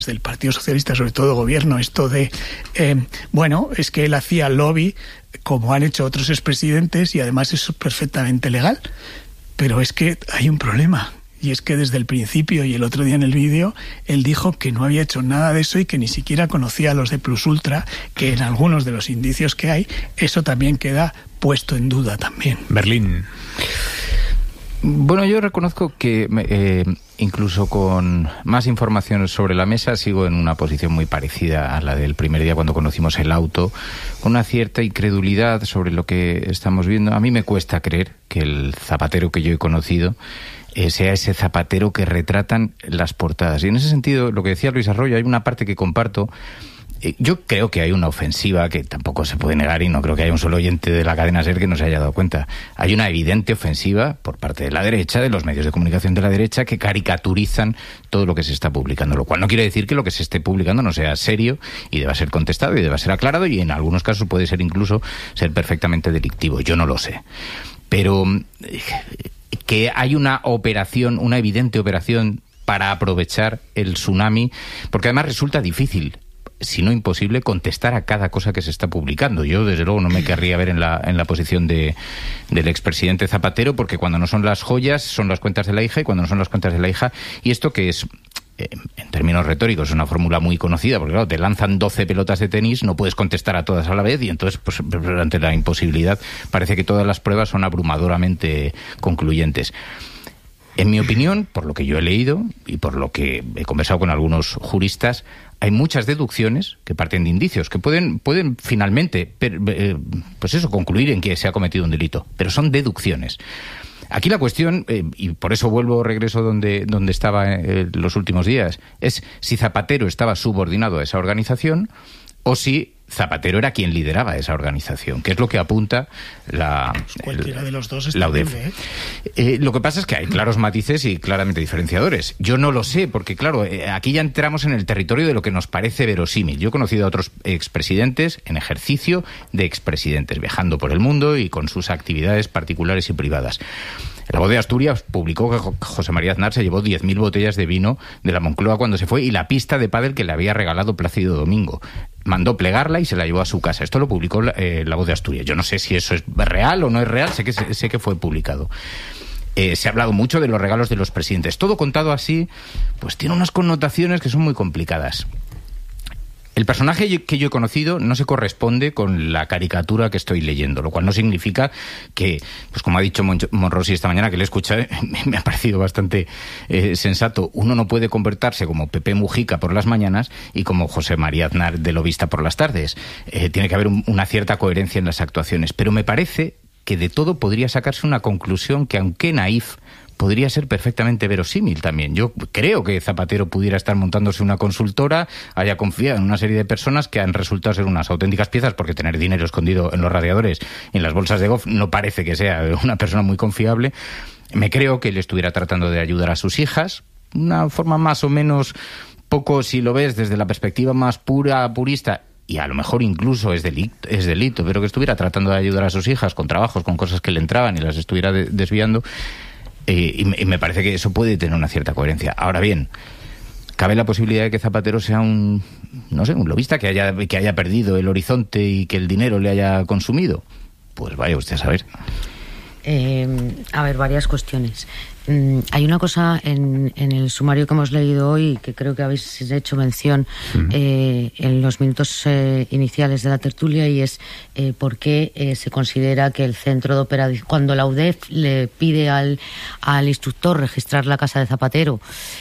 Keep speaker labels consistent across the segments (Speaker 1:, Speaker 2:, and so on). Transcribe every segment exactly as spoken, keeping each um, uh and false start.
Speaker 1: del Partido Socialista, sobre todo gobierno, esto de, eh, bueno, es que él hacía lobby como han hecho otros expresidentes y además eso es perfectamente legal. Pero es que hay un problema, y es que desde el principio y el otro día en el vídeo, él dijo que no había hecho nada de eso y que ni siquiera conocía a los de Plus Ultra, que en algunos de los indicios que hay, eso también queda puesto en duda también.
Speaker 2: Berlín.
Speaker 3: Bueno, yo reconozco que eh, incluso con más información sobre la mesa sigo en una posición muy parecida a la del primer día cuando conocimos el auto, con una cierta incredulidad sobre lo que estamos viendo. A mí me cuesta creer que el Zapatero que yo he conocido eh, sea ese Zapatero que retratan las portadas. Y en ese sentido, lo que decía Luis Arroyo, hay una parte que comparto. Yo creo que hay una ofensiva que tampoco se puede negar y no creo que haya un solo oyente de la cadena SER que no se haya dado cuenta. Hay una evidente ofensiva por parte de la derecha, de los medios de comunicación de la derecha, que caricaturizan todo lo que se está publicando, lo cual no quiere decir que lo que se esté publicando no sea serio y deba ser contestado y deba ser aclarado y en algunos casos puede ser incluso ser perfectamente delictivo. Yo no lo sé. Pero que hay una operación, una evidente operación para aprovechar el tsunami, porque además resulta difícil, si no imposible, contestar a cada cosa que se está publicando. Yo, desde luego, no me querría ver en la, en la posición de, del expresidente Zapatero, porque cuando no son las joyas, son las cuentas de la hija, y cuando no son las cuentas de la hija, y esto que es, eh, en términos retóricos, es una fórmula muy conocida, porque claro, te lanzan doce pelotas de tenis, no puedes contestar a todas a la vez, y entonces, pues, ante la imposibilidad, parece que todas las pruebas son abrumadoramente concluyentes. En mi opinión, por lo que yo he leído, y por lo que he conversado con algunos juristas, hay muchas deducciones que parten de indicios, que pueden, pueden finalmente, per, eh, pues eso, concluir en que se ha cometido un delito, pero son deducciones. Aquí la cuestión, eh, y por eso vuelvo, regreso donde, donde estaba eh, los últimos días, es si Zapatero estaba subordinado a esa organización o si Zapatero era quien lideraba esa organización, que es lo que apunta la,
Speaker 1: pues cualquiera el, de los dos
Speaker 3: la U D E F.
Speaker 1: ¿eh?
Speaker 3: Eh, lo que pasa es que hay claros matices y claramente diferenciadores. Yo no lo sé, porque claro, eh, aquí ya entramos en el territorio de lo que nos parece verosímil. Yo he conocido a otros expresidentes en ejercicio de expresidentes, viajando por el mundo y con sus actividades particulares y privadas. La Voz de Asturias publicó que José María Aznar se llevó diez mil botellas de vino de la Moncloa cuando se fue y la pista de pádel que le había regalado Plácido Domingo. Mandó plegarla y se la llevó a su casa. Esto lo publicó eh, La Voz de Asturias. Yo no sé si eso es real o no es real, sé que, sé que fue publicado. Eh, se ha hablado mucho de los regalos de los presidentes. Todo contado así, pues tiene unas connotaciones que son muy complicadas. El personaje que yo he conocido no se corresponde con la caricatura que estoy leyendo, lo cual no significa que, pues como ha dicho Monrosi esta mañana, que le he escuchado, me ha parecido bastante eh, sensato, uno no puede convertirse como Pepe Mujica por las mañanas y como José María Aznar de Lobista por las tardes. Eh, tiene que haber un, una cierta coherencia en las actuaciones, pero me parece que de todo podría sacarse una conclusión que, aunque naif, podría ser perfectamente verosímil también. Yo creo que Zapatero pudiera estar montándose una consultora, haya confiado en una serie de personas que han resultado ser unas auténticas piezas, porque tener dinero escondido en los radiadores y en las bolsas de golf no parece que sea una persona muy confiable. Me creo que él estuviera tratando de ayudar a sus hijas, una forma más o menos, poco si lo ves desde la perspectiva más pura, purista, y a lo mejor incluso es delito, es delito, pero que estuviera tratando de ayudar a sus hijas con trabajos, con cosas que le entraban y las estuviera de- desviando. Eh, y, me, y me parece que eso puede tener una cierta coherencia. Ahora bien, cabe la posibilidad de que Zapatero sea un, no sé, un lobista que haya, que haya perdido el horizonte y que el dinero le haya consumido. Pues vaya usted a saber.
Speaker 4: Eh, a ver, varias cuestiones. Mm, hay una cosa en, en el sumario que hemos leído hoy que creo que habéis hecho mención uh-huh. eh, en los minutos eh, iniciales de la tertulia, y es eh, por qué eh, se considera que el centro de operación, cuando la U D E F le pide al, al instructor registrar la casa de Zapatero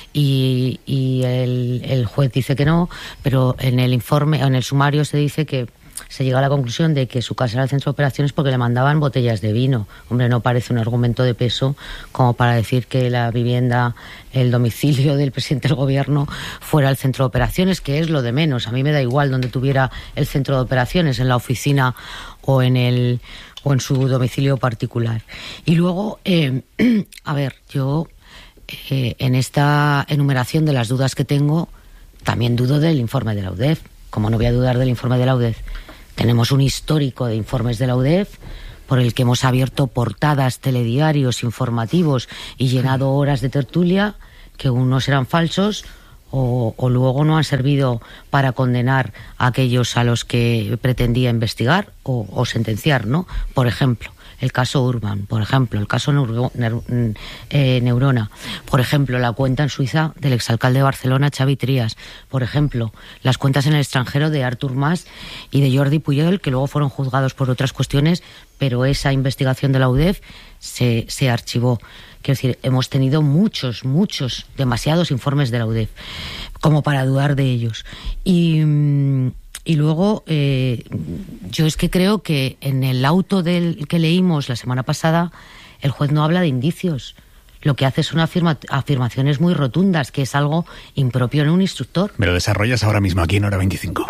Speaker 4: y, y el, el juez dice que no, pero en el informe, en el sumario se dice que se llega a la conclusión de que su casa era el centro de operaciones porque le mandaban botellas de vino. Hombre, no parece un argumento de peso como para decir que la vivienda, el domicilio del presidente del gobierno fuera el centro de operaciones, que es lo de menos. A mí me da igual donde tuviera el centro de operaciones, en la oficina o en el o en su domicilio particular. Y luego, eh, a ver, yo eh, en esta enumeración de las dudas que tengo, también dudo del informe de la U D E F. Como no voy a dudar del informe de la U D E F. Tenemos un histórico de informes de la U D E F por el que hemos abierto portadas, telediarios, informativos y llenado horas de tertulia, que unos eran falsos, o, o luego no han servido para condenar a aquellos a los que pretendía investigar o, o sentenciar, ¿no? Por ejemplo, el caso Urban, por ejemplo, el caso Neuro, Neuro, eh, Neurona, por ejemplo, la cuenta en Suiza del exalcalde de Barcelona, Xavi Trias, por ejemplo, las cuentas en el extranjero de Artur Mas y de Jordi Puyol, que luego fueron juzgados por otras cuestiones, pero esa investigación de la U D E F se, se archivó. Quiero decir, hemos tenido muchos, muchos, demasiados informes de la U D E F, como para dudar de ellos. Y... Y luego, eh, yo es que creo que en el auto del que leímos la semana pasada, el juez no habla de indicios. Lo que hace son afirma, afirmaciones muy rotundas, que es algo impropio en un instructor.
Speaker 2: Me lo desarrollas ahora mismo aquí en Hora veinticinco.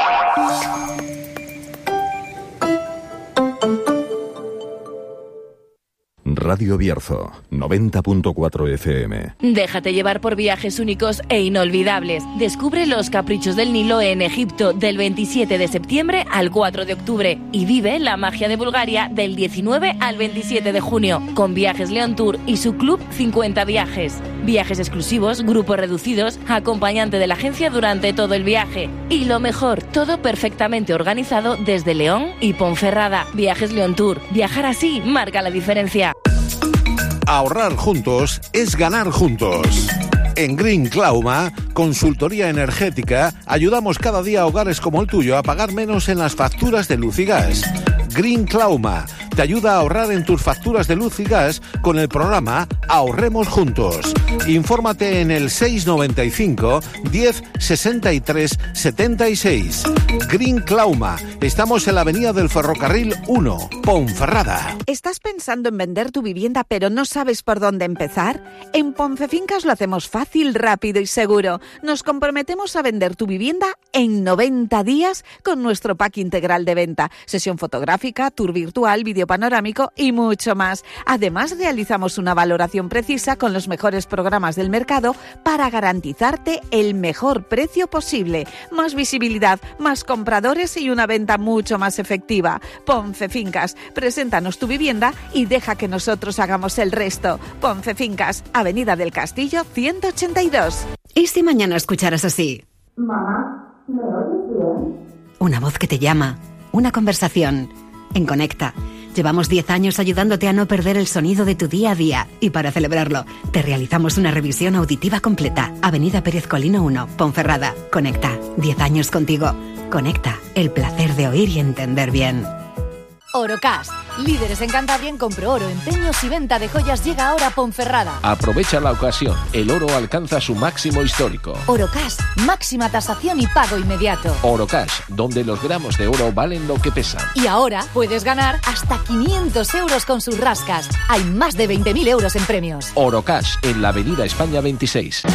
Speaker 5: Radio Bierzo, noventa punto cuatro F M.
Speaker 6: Déjate llevar por viajes únicos e inolvidables. Descubre los caprichos del Nilo en Egipto del veintisiete de septiembre al cuatro de octubre y vive la magia de Bulgaria del diecinueve al veintisiete de junio con Viajes León Tour y su club cincuenta viajes. Viajes exclusivos, grupos reducidos, acompañante de la agencia durante todo el viaje. Y lo mejor, todo perfectamente organizado desde León y Ponferrada. Viajes León Tour. Viajar así marca la diferencia.
Speaker 7: Ahorrar juntos es ganar juntos. En Green Clauma, consultoría energética, ayudamos cada día a hogares como el tuyo a pagar menos en las facturas de luz y gas. Green Clauma te ayuda a ahorrar en tus facturas de luz y gas con el programa Ahorremos Juntos. Infórmate en el seis noventa y cinco, diez, sesenta y tres, setenta y seis. Green Clauma. Estamos en la avenida del Ferrocarril uno, Ponferrada.
Speaker 8: ¿Estás pensando en vender tu vivienda pero no sabes por dónde empezar? En Poncefincas lo hacemos fácil, rápido y seguro. Nos comprometemos a vender tu vivienda en noventa días con nuestro pack integral de venta. Sesión fotográfica, tour virtual, vídeo panorámico y mucho más. Además, realizamos una valoración precisa con los mejores programas del mercado para garantizarte el mejor precio posible. Más visibilidad, más compradores y una venta mucho más efectiva. Ponce Fincas, preséntanos tu vivienda y deja que nosotros hagamos el resto. Ponce Fincas, Avenida del Castillo ciento ochenta y dos.
Speaker 9: ¿Y si mañana escucharas así?
Speaker 10: Mamá, ¿me oyes bien?
Speaker 9: Una voz que te llama, una conversación. En Conecta, llevamos diez años ayudándote a no perder el sonido de tu día a día. Y para celebrarlo, te realizamos una revisión auditiva completa. Avenida Pérez Colino uno, Ponferrada. Conecta, diez años contigo. Conecta, el placer de oír y entender bien.
Speaker 11: Orocash, líderes en Cantabria en compro oro, empeños y venta de joyas, llega ahora a Ponferrada.
Speaker 12: Aprovecha la ocasión, el oro alcanza su máximo histórico.
Speaker 11: Orocash, máxima tasación y pago inmediato.
Speaker 12: Orocash, donde los gramos de oro valen lo que pesan.
Speaker 11: Y ahora puedes ganar hasta quinientos euros con sus rascas. Hay más de veinte mil euros en premios.
Speaker 12: Orocash, en la avenida España veintiséis.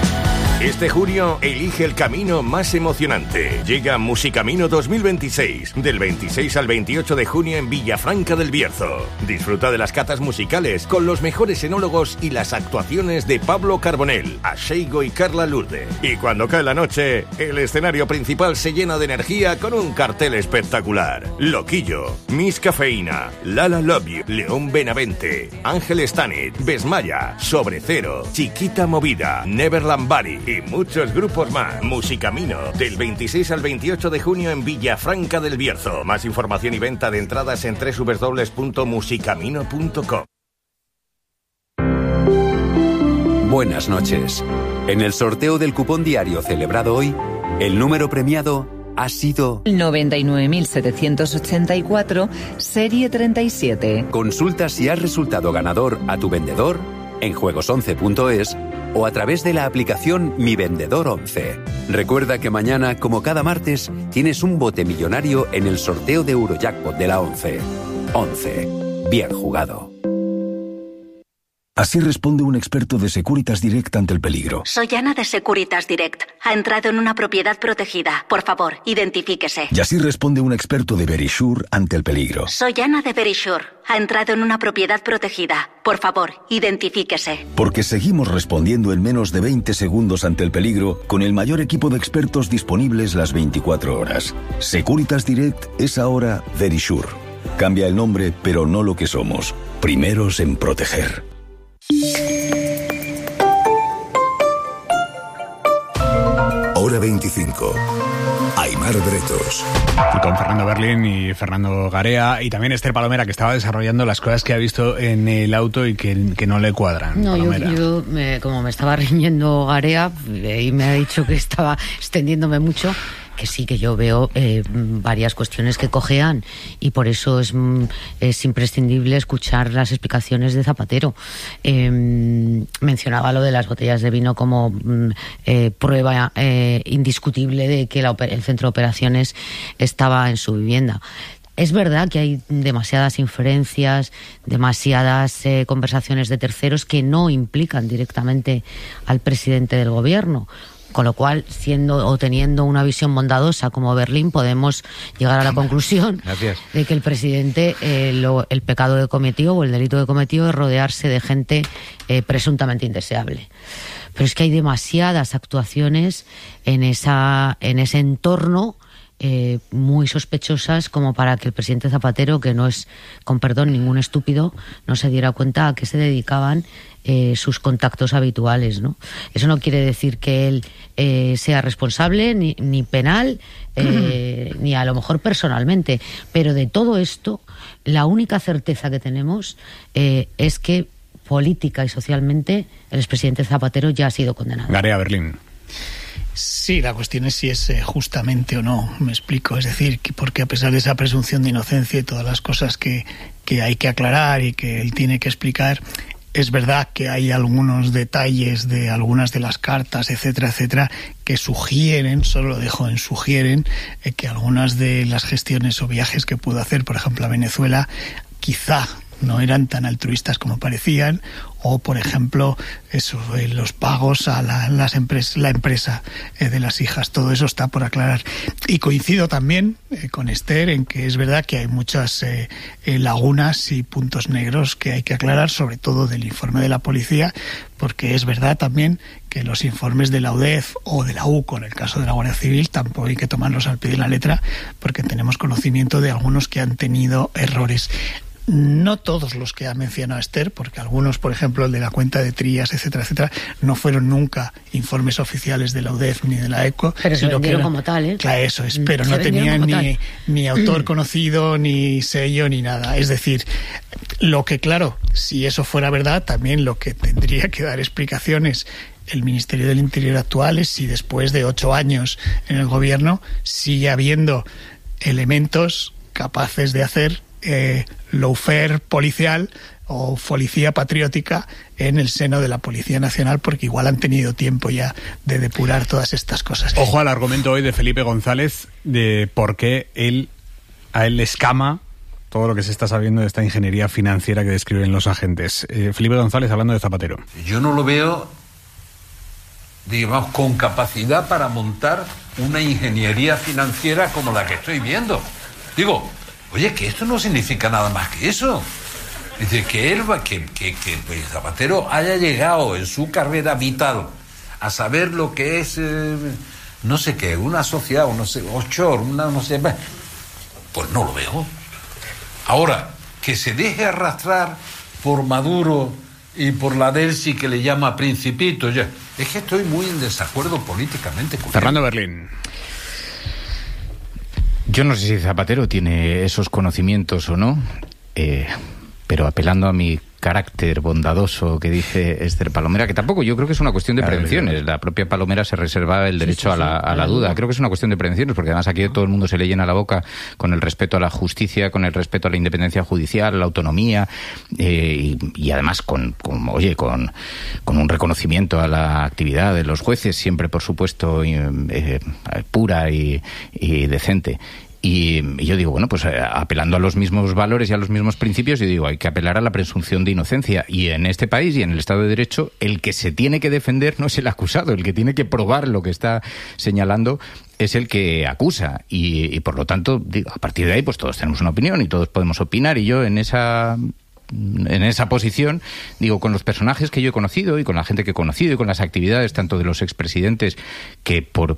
Speaker 13: Este junio elige el camino más emocionante. Llega Musicamino dos mil veintiséis, del veintiséis al veintiocho de junio en Villafranca del Bierzo. Disfruta de las catas musicales con los mejores enólogos y las actuaciones de Pablo Carbonell, Asheigo y Carla Lourde. Y cuando cae la noche, el escenario principal se llena de energía con un cartel espectacular. Loquillo, Miss Cafeína, Lala Love You, León Benavente, Ángel Stanit, Besmaya, Sobre Cero, Chiquita Movida, Neverland Bari y muchos grupos más. Musicamino, del veintiséis al veintiocho de junio en Villafranca del Bierzo. Más información y venta de entradas en doble u doble u doble u punto musicamino punto com.
Speaker 14: Buenas noches. En el sorteo del cupón diario celebrado hoy, el número premiado ha sido
Speaker 15: noventa y nueve mil setecientos ochenta y cuatro, serie treinta y siete.
Speaker 14: Consulta si has resultado ganador a tu vendedor en juegos once punto es o a través de la aplicación Mi Vendedor once. Recuerda que mañana, como cada martes, tienes un bote millonario en el sorteo de Eurojackpot de la once. once. Bien jugado.
Speaker 16: Así responde un experto de Securitas Direct ante el peligro.
Speaker 17: Soy Ana de Securitas Direct. Ha entrado en una propiedad protegida. Por favor, identifíquese.
Speaker 16: Y así responde un experto de Verisure ante el peligro.
Speaker 17: Soy Ana de Verisure. Ha entrado en una propiedad protegida. Por favor, identifíquese.
Speaker 16: Porque seguimos respondiendo en menos de veinte segundos ante el peligro con el mayor equipo de expertos disponibles las veinticuatro horas. Securitas Direct es ahora Verisure. Cambia el nombre, pero no lo que somos. Primeros en proteger.
Speaker 18: veinticinco. Aimar Bretos.
Speaker 2: Con Fernando Berlín y Fernando Garea y también Esther Palomera, que estaba desarrollando las cosas que ha visto en el auto y que, que no le cuadran.
Speaker 4: No, yo, yo me, como me estaba riñendo Garea y me ha dicho que estaba extendiéndome mucho, que sí, que yo veo eh, varias cuestiones que cojean y por eso es, es imprescindible escuchar las explicaciones de Zapatero. Eh, mencionaba lo de las botellas de vino como eh, prueba eh, indiscutible de que la, el centro de operaciones estaba en su vivienda. Es verdad que hay demasiadas inferencias, demasiadas eh, conversaciones de terceros que no implican directamente al presidente del gobierno. Con lo cual, siendo o teniendo una visión bondadosa como Berlín, podemos llegar a la conclusión Gracias. de que el presidente, eh, lo, el pecado que cometió o el delito que cometió es rodearse de gente eh, presuntamente indeseable. Pero es que hay demasiadas actuaciones en esa, en ese entorno Eh, muy sospechosas como para que el presidente Zapatero, que no es, con perdón, ningún estúpido, no se diera cuenta a qué se dedicaban eh, sus contactos habituales, ¿no? Eso no quiere decir que él eh, sea responsable ni, ni penal eh, ni a lo mejor personalmente, pero de todo esto la única certeza que tenemos eh, es que política y socialmente el expresidente Zapatero ya ha sido condenado.
Speaker 2: Garea, Berlín.
Speaker 1: Sí, la cuestión es si es eh, justamente o no, me explico. Es decir, que porque a pesar de esa presunción de inocencia y todas las cosas que, que hay que aclarar y que él tiene que explicar, es verdad que hay algunos detalles de algunas de las cartas, etcétera, etcétera, que sugieren, solo lo dejo en sugieren, eh, que algunas de las gestiones o viajes que pudo hacer, por ejemplo, a Venezuela, quizá no eran tan altruistas como parecían, o por ejemplo eso, eh, los pagos a la, las empres- la empresa eh, de las hijas. Todo eso está por aclarar. Y coincido también eh, con Esther en que es verdad que hay muchas eh, eh, lagunas y puntos negros que hay que aclarar, sobre todo del informe de la policía, porque es verdad también que los informes de la U D E F o de la U C O, en el caso de la Guardia Civil, tampoco hay que tomarlos al pie de la letra, porque tenemos conocimiento de algunos que han tenido errores. No todos los que ha mencionado Esther, porque algunos, por ejemplo, el de la cuenta de Trías, etcétera, etcétera, no fueron nunca informes oficiales de la U D E F ni de la E C O.
Speaker 4: Pero se vendieron como tal, ¿eh?
Speaker 1: Claro, eso es, pero se no tenían ni, ni autor conocido, ni sello, ni nada. Es decir, lo que, claro, si eso fuera verdad, también lo que tendría que dar explicaciones el Ministerio del Interior actual es si después de ocho años en el gobierno sigue habiendo elementos capaces de hacer Eh, lawfare policial o policía patriótica en el seno de la Policía Nacional, porque igual han tenido tiempo ya de depurar todas estas cosas.
Speaker 2: Ojo al argumento hoy de Felipe González de por qué él, a él le escama todo lo que se está sabiendo de esta ingeniería financiera que describen los agentes. Eh, Felipe González hablando de Zapatero.
Speaker 19: Yo no lo veo, digamos, con capacidad para montar una ingeniería financiera como la que estoy viendo. Digo, oye, que esto no significa nada más que eso. Es decir, que él va, que, que, que pues Zapatero haya llegado en su carrera vital a saber lo que es, eh, no sé qué, una sociedad, o no sé, offshore, una no sé, pues no lo veo. Ahora, que se deje arrastrar por Maduro y por la Delsi que le llama Principito, ya. Es que estoy muy en desacuerdo políticamente con
Speaker 2: Fernando Berlín.
Speaker 3: Yo no sé si Zapatero tiene esos conocimientos o no, eh, pero apelando a mi carácter bondadoso que dice Esther Palomera, que tampoco, yo creo que es una cuestión de prevenciones. La propia Palomera se reserva el derecho sí, sí, sí, a la, a la duda. Creo que es una cuestión de prevenciones, porque además aquí todo el mundo se le llena la boca con el respeto a la justicia, con el respeto a la independencia judicial, a la autonomía, eh, y, y además con, con oye, con, con un reconocimiento a la actividad de los jueces, siempre, por supuesto, eh, pura y, y decente. Y, y yo digo, bueno, pues eh, apelando a los mismos valores y a los mismos principios, yo digo, hay que apelar a la presunción de inocencia. Y en este país y en el Estado de Derecho, el que se tiene que defender no es el acusado, el que tiene que probar lo que está señalando es el que acusa. Y, y por lo tanto, digo, a partir de ahí, pues todos tenemos una opinión y todos podemos opinar. Y yo en esa... en esa posición, digo, con los personajes que yo he conocido y con la gente que he conocido y con las actividades tanto de los expresidentes que por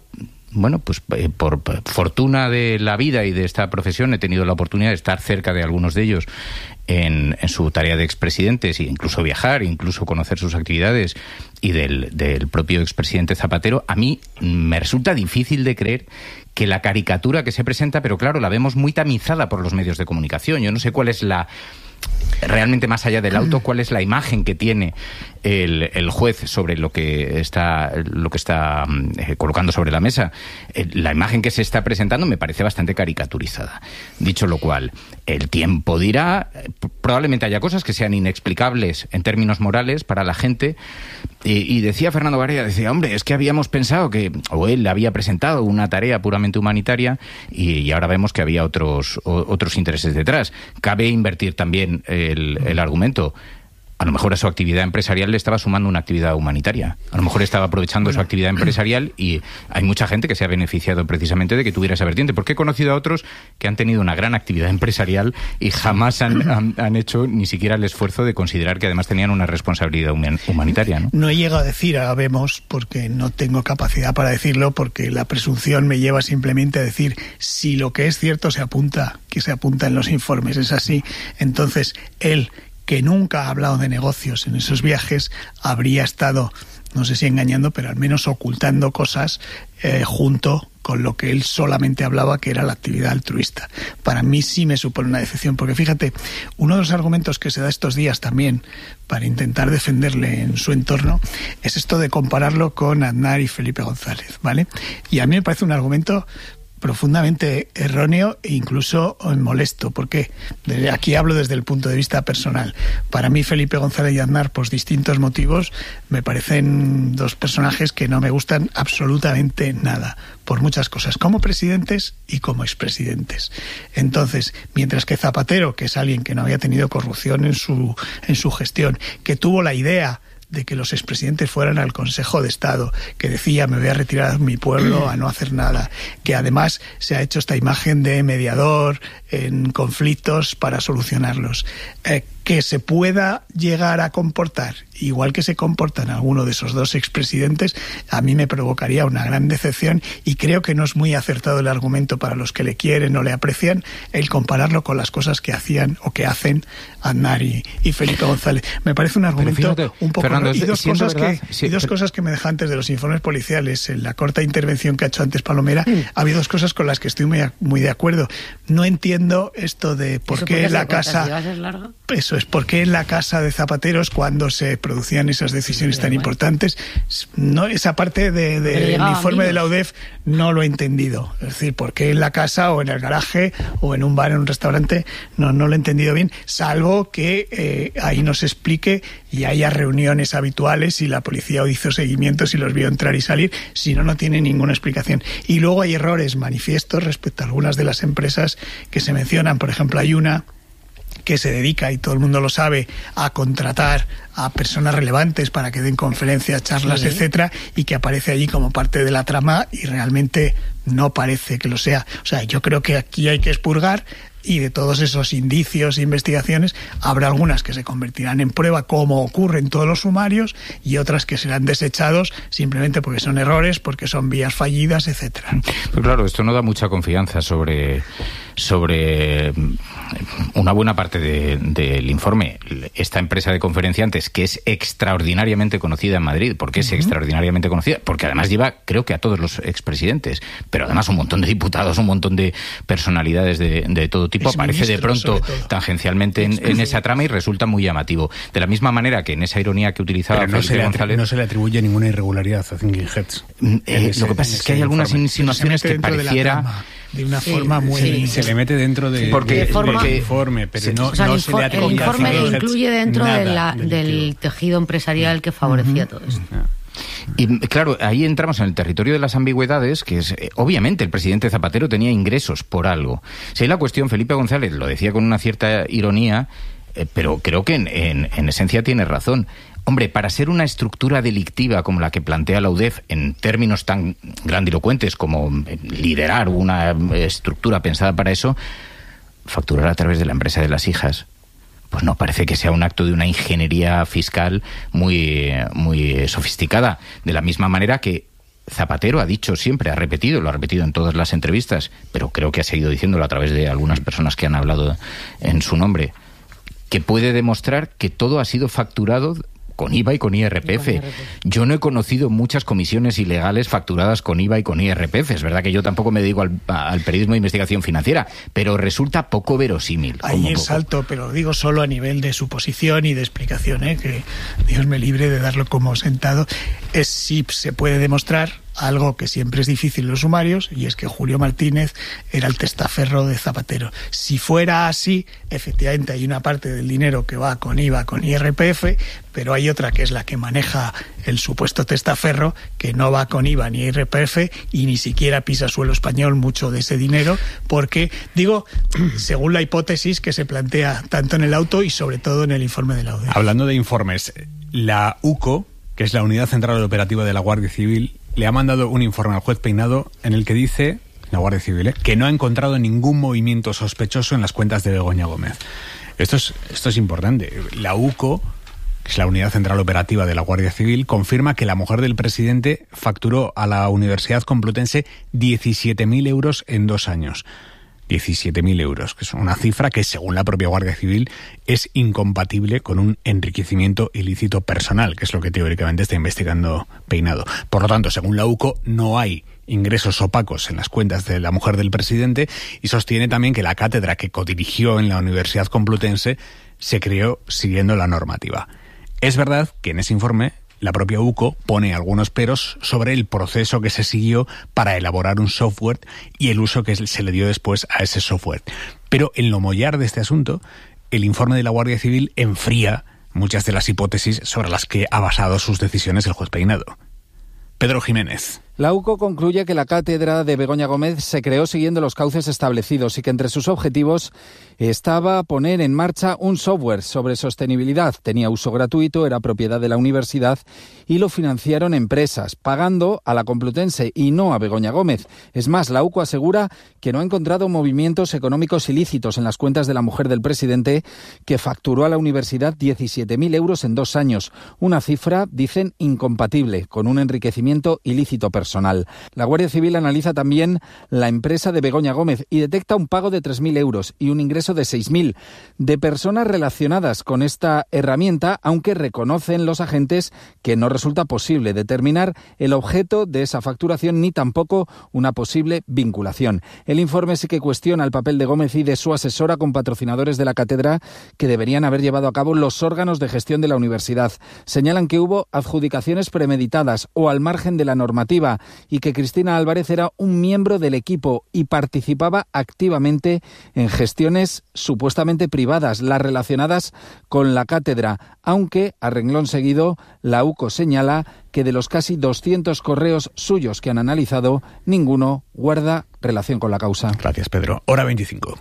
Speaker 3: bueno, pues eh, por fortuna de la vida y de esta profesión he tenido la oportunidad de estar cerca de algunos de ellos en, en su tarea de expresidentes, e incluso viajar, incluso conocer sus actividades, y del, del propio expresidente Zapatero. A mí me resulta difícil de creer que la caricatura que se presenta, pero claro, la vemos muy tamizada por los medios de comunicación. Yo no sé cuál es la... realmente, más allá del auto, cuál es la imagen que tiene el, el juez sobre lo que está lo que está eh, colocando sobre la mesa. Eh, la imagen que se está presentando me parece bastante caricaturizada. Dicho lo cual, el tiempo dirá, probablemente haya cosas que sean inexplicables en términos morales para la gente, y, y decía Fernando Varela, decía, hombre, es que habíamos pensado que, o él había presentado una tarea puramente humanitaria, y, y ahora vemos que había otros, o, otros intereses detrás. Cabe invertir también el, el argumento. A lo mejor a su actividad empresarial le estaba sumando una actividad humanitaria. A lo mejor estaba aprovechando bueno. su actividad empresarial, y hay mucha gente que se ha beneficiado precisamente de que tuviera esa vertiente. Porque he conocido a otros que han tenido una gran actividad empresarial y jamás han, han, han hecho ni siquiera el esfuerzo de considerar que además tenían una responsabilidad humanitaria, ¿no?
Speaker 1: No he llegado a decir, ahora vemos, porque no tengo capacidad para decirlo, porque la presunción me lleva simplemente a decir si lo que es cierto se apunta, que se apunta en los informes, es así. Entonces, él, que nunca ha hablado de negocios en esos viajes, habría estado, no sé si engañando, pero al menos ocultando cosas eh, junto con lo que él solamente hablaba, que era la actividad altruista. Para mí sí me supone una decepción, porque fíjate, uno de los argumentos que se da estos días también para intentar defenderle en su entorno es esto de compararlo con Aznar y Felipe González, ¿vale? Y a mí me parece un argumento profundamente erróneo e incluso molesto, porque aquí hablo desde el punto de vista personal. Para mí Felipe González y Aznar, por distintos motivos, me parecen dos personajes que no me gustan absolutamente nada, por muchas cosas, como presidentes y como expresidentes. Entonces, mientras que Zapatero, que es alguien que no había tenido corrupción en su, en su gestión, que tuvo la idea de que los expresidentes fueran al Consejo de Estado, que decía me voy a retirar a mi pueblo a no hacer nada, que además se ha hecho esta imagen de mediador en conflictos para solucionarlos, eh, que se pueda llegar a comportar igual que se comportan alguno de esos dos expresidentes, a mí me provocaría una gran decepción, y creo que no es muy acertado el argumento para los que le quieren o le aprecian el compararlo con las cosas que hacían o que hacen Aznar y, y Felipe González. Me parece un argumento fíjate, un poco... Fernando, y dos, cosas, verdad, que, sí, y dos pero... cosas que me dejan antes de los informes policiales. En la corta intervención que ha hecho antes Palomera, mm. ha habido dos cosas con las que estoy muy, muy de acuerdo. No entiendo esto de por qué en la casa... Eso es, por qué en la casa de Zapateros, cuando se producían esas decisiones sí, tan bueno. importantes, no, esa parte del de, de informe de la U D E F no lo he entendido. Es decir, por qué en la casa o en el garaje o en un bar, en un restaurante, no, no lo he entendido bien, salvo que eh, ahí nos explique y haya reuniones habituales y la policía hizo seguimientos y los vio entrar y salir. Si no, no tiene ninguna explicación. Y luego hay errores manifiestos respecto a algunas de las empresas que se mencionan. Por ejemplo, hay una que se dedica, y todo el mundo lo sabe, a contratar a personas relevantes para que den conferencias, charlas, sí. etcétera, y que aparece allí como parte de la trama y realmente no parece que lo sea. O sea, yo creo que aquí hay que expurgar, y de todos esos indicios e investigaciones habrá algunas que se convertirán en prueba, como ocurre en todos los sumarios, y otras que serán desechados simplemente porque son errores, porque son vías fallidas, etcétera.
Speaker 3: Pues claro, esto no da mucha confianza sobre, sobre una buena parte del de, informe. Esta empresa de conferenciantes, que es extraordinariamente conocida en Madrid. ¿Por qué es uh-huh. extraordinariamente conocida? Porque además lleva, creo que a todos los expresidentes, pero además un montón de diputados, un montón de personalidades de, de todo tipo, aparece de pronto tangencialmente en, en esa trama, y resulta muy llamativo. De la misma manera que en esa ironía que utilizaba
Speaker 2: no
Speaker 3: Felipe González...
Speaker 2: No se le atribuye ninguna irregularidad a Thinking Heads.
Speaker 3: Eh, ese, lo que pasa es que hay algunas informe. insinuaciones que pareciera...
Speaker 1: De, de una sí, forma muy...
Speaker 2: Sí, se le mete dentro de,
Speaker 3: porque,
Speaker 2: de,
Speaker 3: forma,
Speaker 2: del informe, pero sí, no,
Speaker 4: o sea,
Speaker 2: no
Speaker 4: el,
Speaker 2: se le atribuye...
Speaker 4: El informe le incluye dentro
Speaker 2: nada
Speaker 4: de la, del, del tejido empresarial que favorecía uh-huh. todo esto.
Speaker 3: Y claro, ahí entramos en el territorio de las ambigüedades, que es, eh, obviamente el presidente Zapatero tenía ingresos por algo. Si hay la cuestión, Felipe González lo decía con una cierta ironía, eh, pero creo que en, en, en esencia tiene razón. Hombre, para ser una estructura delictiva como la que plantea la U D E F, en términos tan grandilocuentes como liderar una estructura pensada para eso, facturar a través de la empresa de las hijas, pues no parece que sea un acto de una ingeniería fiscal muy, muy sofisticada. De la misma manera que Zapatero ha dicho siempre, ha repetido, lo ha repetido en todas las entrevistas, pero creo que ha seguido diciéndolo a través de algunas personas que han hablado en su nombre, que puede demostrar que todo ha sido facturado con I V A y con I R P F. Y con I R P F. Yo no he conocido muchas comisiones ilegales facturadas con I V A y con I R P F. Es verdad que yo tampoco me dedico al, al periodismo de investigación financiera, pero resulta poco verosímil.
Speaker 1: Ahí es alto, pero lo digo solo a nivel de suposición y de explicación, ¿eh? Que Dios me libre de darlo como sentado. Es si se puede demostrar algo que siempre es difícil en los sumarios, y es que Julio Martínez era el testaferro de Zapatero. Si fuera así, efectivamente hay una parte del dinero que va con I V A, con I R P F, pero hay otra que es la que maneja el supuesto testaferro, que no va con I V A ni I R P F y ni siquiera pisa suelo español mucho de ese dinero, porque, digo, según la hipótesis que se plantea tanto en el auto y sobre todo en el informe de la U D E.
Speaker 2: Hablando de informes, la U C O, que es la Unidad Central Operativa de la Guardia Civil, le ha mandado un informe al juez Peinado en el que dice, la Guardia Civil, ¿eh?, que no ha encontrado ningún movimiento sospechoso en las cuentas de Begoña Gómez. Esto es, esto es importante. La U C O, que es la Unidad Central Operativa de la Guardia Civil, confirma que la mujer del presidente facturó a la Universidad Complutense diecisiete mil euros en dos años. diecisiete mil euros, que es una cifra que, según la propia Guardia Civil, es incompatible con un enriquecimiento ilícito personal, que es lo que teóricamente está investigando Peinado. Por lo tanto, según la U C O, no hay ingresos opacos en las cuentas de la mujer del presidente, y sostiene también que la cátedra que codirigió en la Universidad Complutense se creó siguiendo la normativa. Es verdad que en ese informe la propia U C O pone algunos peros sobre el proceso que se siguió para elaborar un software y el uso que se le dio después a ese software. Pero en lo mollar de este asunto, el informe de la Guardia Civil enfría muchas de las hipótesis sobre las que ha basado sus decisiones el juez Peinado. Pedro Jiménez.
Speaker 20: La U C O concluye que la cátedra de Begoña Gómez se creó siguiendo los cauces establecidos y que entre sus objetivos estaba poner en marcha un software sobre sostenibilidad. Tenía uso gratuito, era propiedad de la universidad y lo financiaron empresas, pagando a la Complutense y no a Begoña Gómez. Es más, la U C O asegura que no ha encontrado movimientos económicos ilícitos en las cuentas de la mujer del presidente, que facturó a la universidad diecisiete mil euros en dos años. Una cifra, dicen, incompatible con un enriquecimiento ilícito personal. Personal. La Guardia Civil analiza también la empresa de Begoña Gómez y detecta un pago de tres mil euros y un ingreso de seis mil de personas relacionadas con esta herramienta, aunque reconocen los agentes que no resulta posible determinar el objeto de esa facturación ni tampoco una posible vinculación. El informe sí que cuestiona el papel de Gómez y de su asesora con patrocinadores de la cátedra que deberían haber llevado a cabo los órganos de gestión de la universidad. Señalan que hubo adjudicaciones premeditadas o al margen de la normativa y que Cristina Álvarez era un miembro del equipo y participaba activamente en gestiones supuestamente privadas, las relacionadas con la cátedra, aunque a renglón seguido la U C O señala que de los casi doscientos correos suyos que han analizado, ninguno guarda relación con la causa.
Speaker 2: Gracias, Pedro. Hora veinticinco.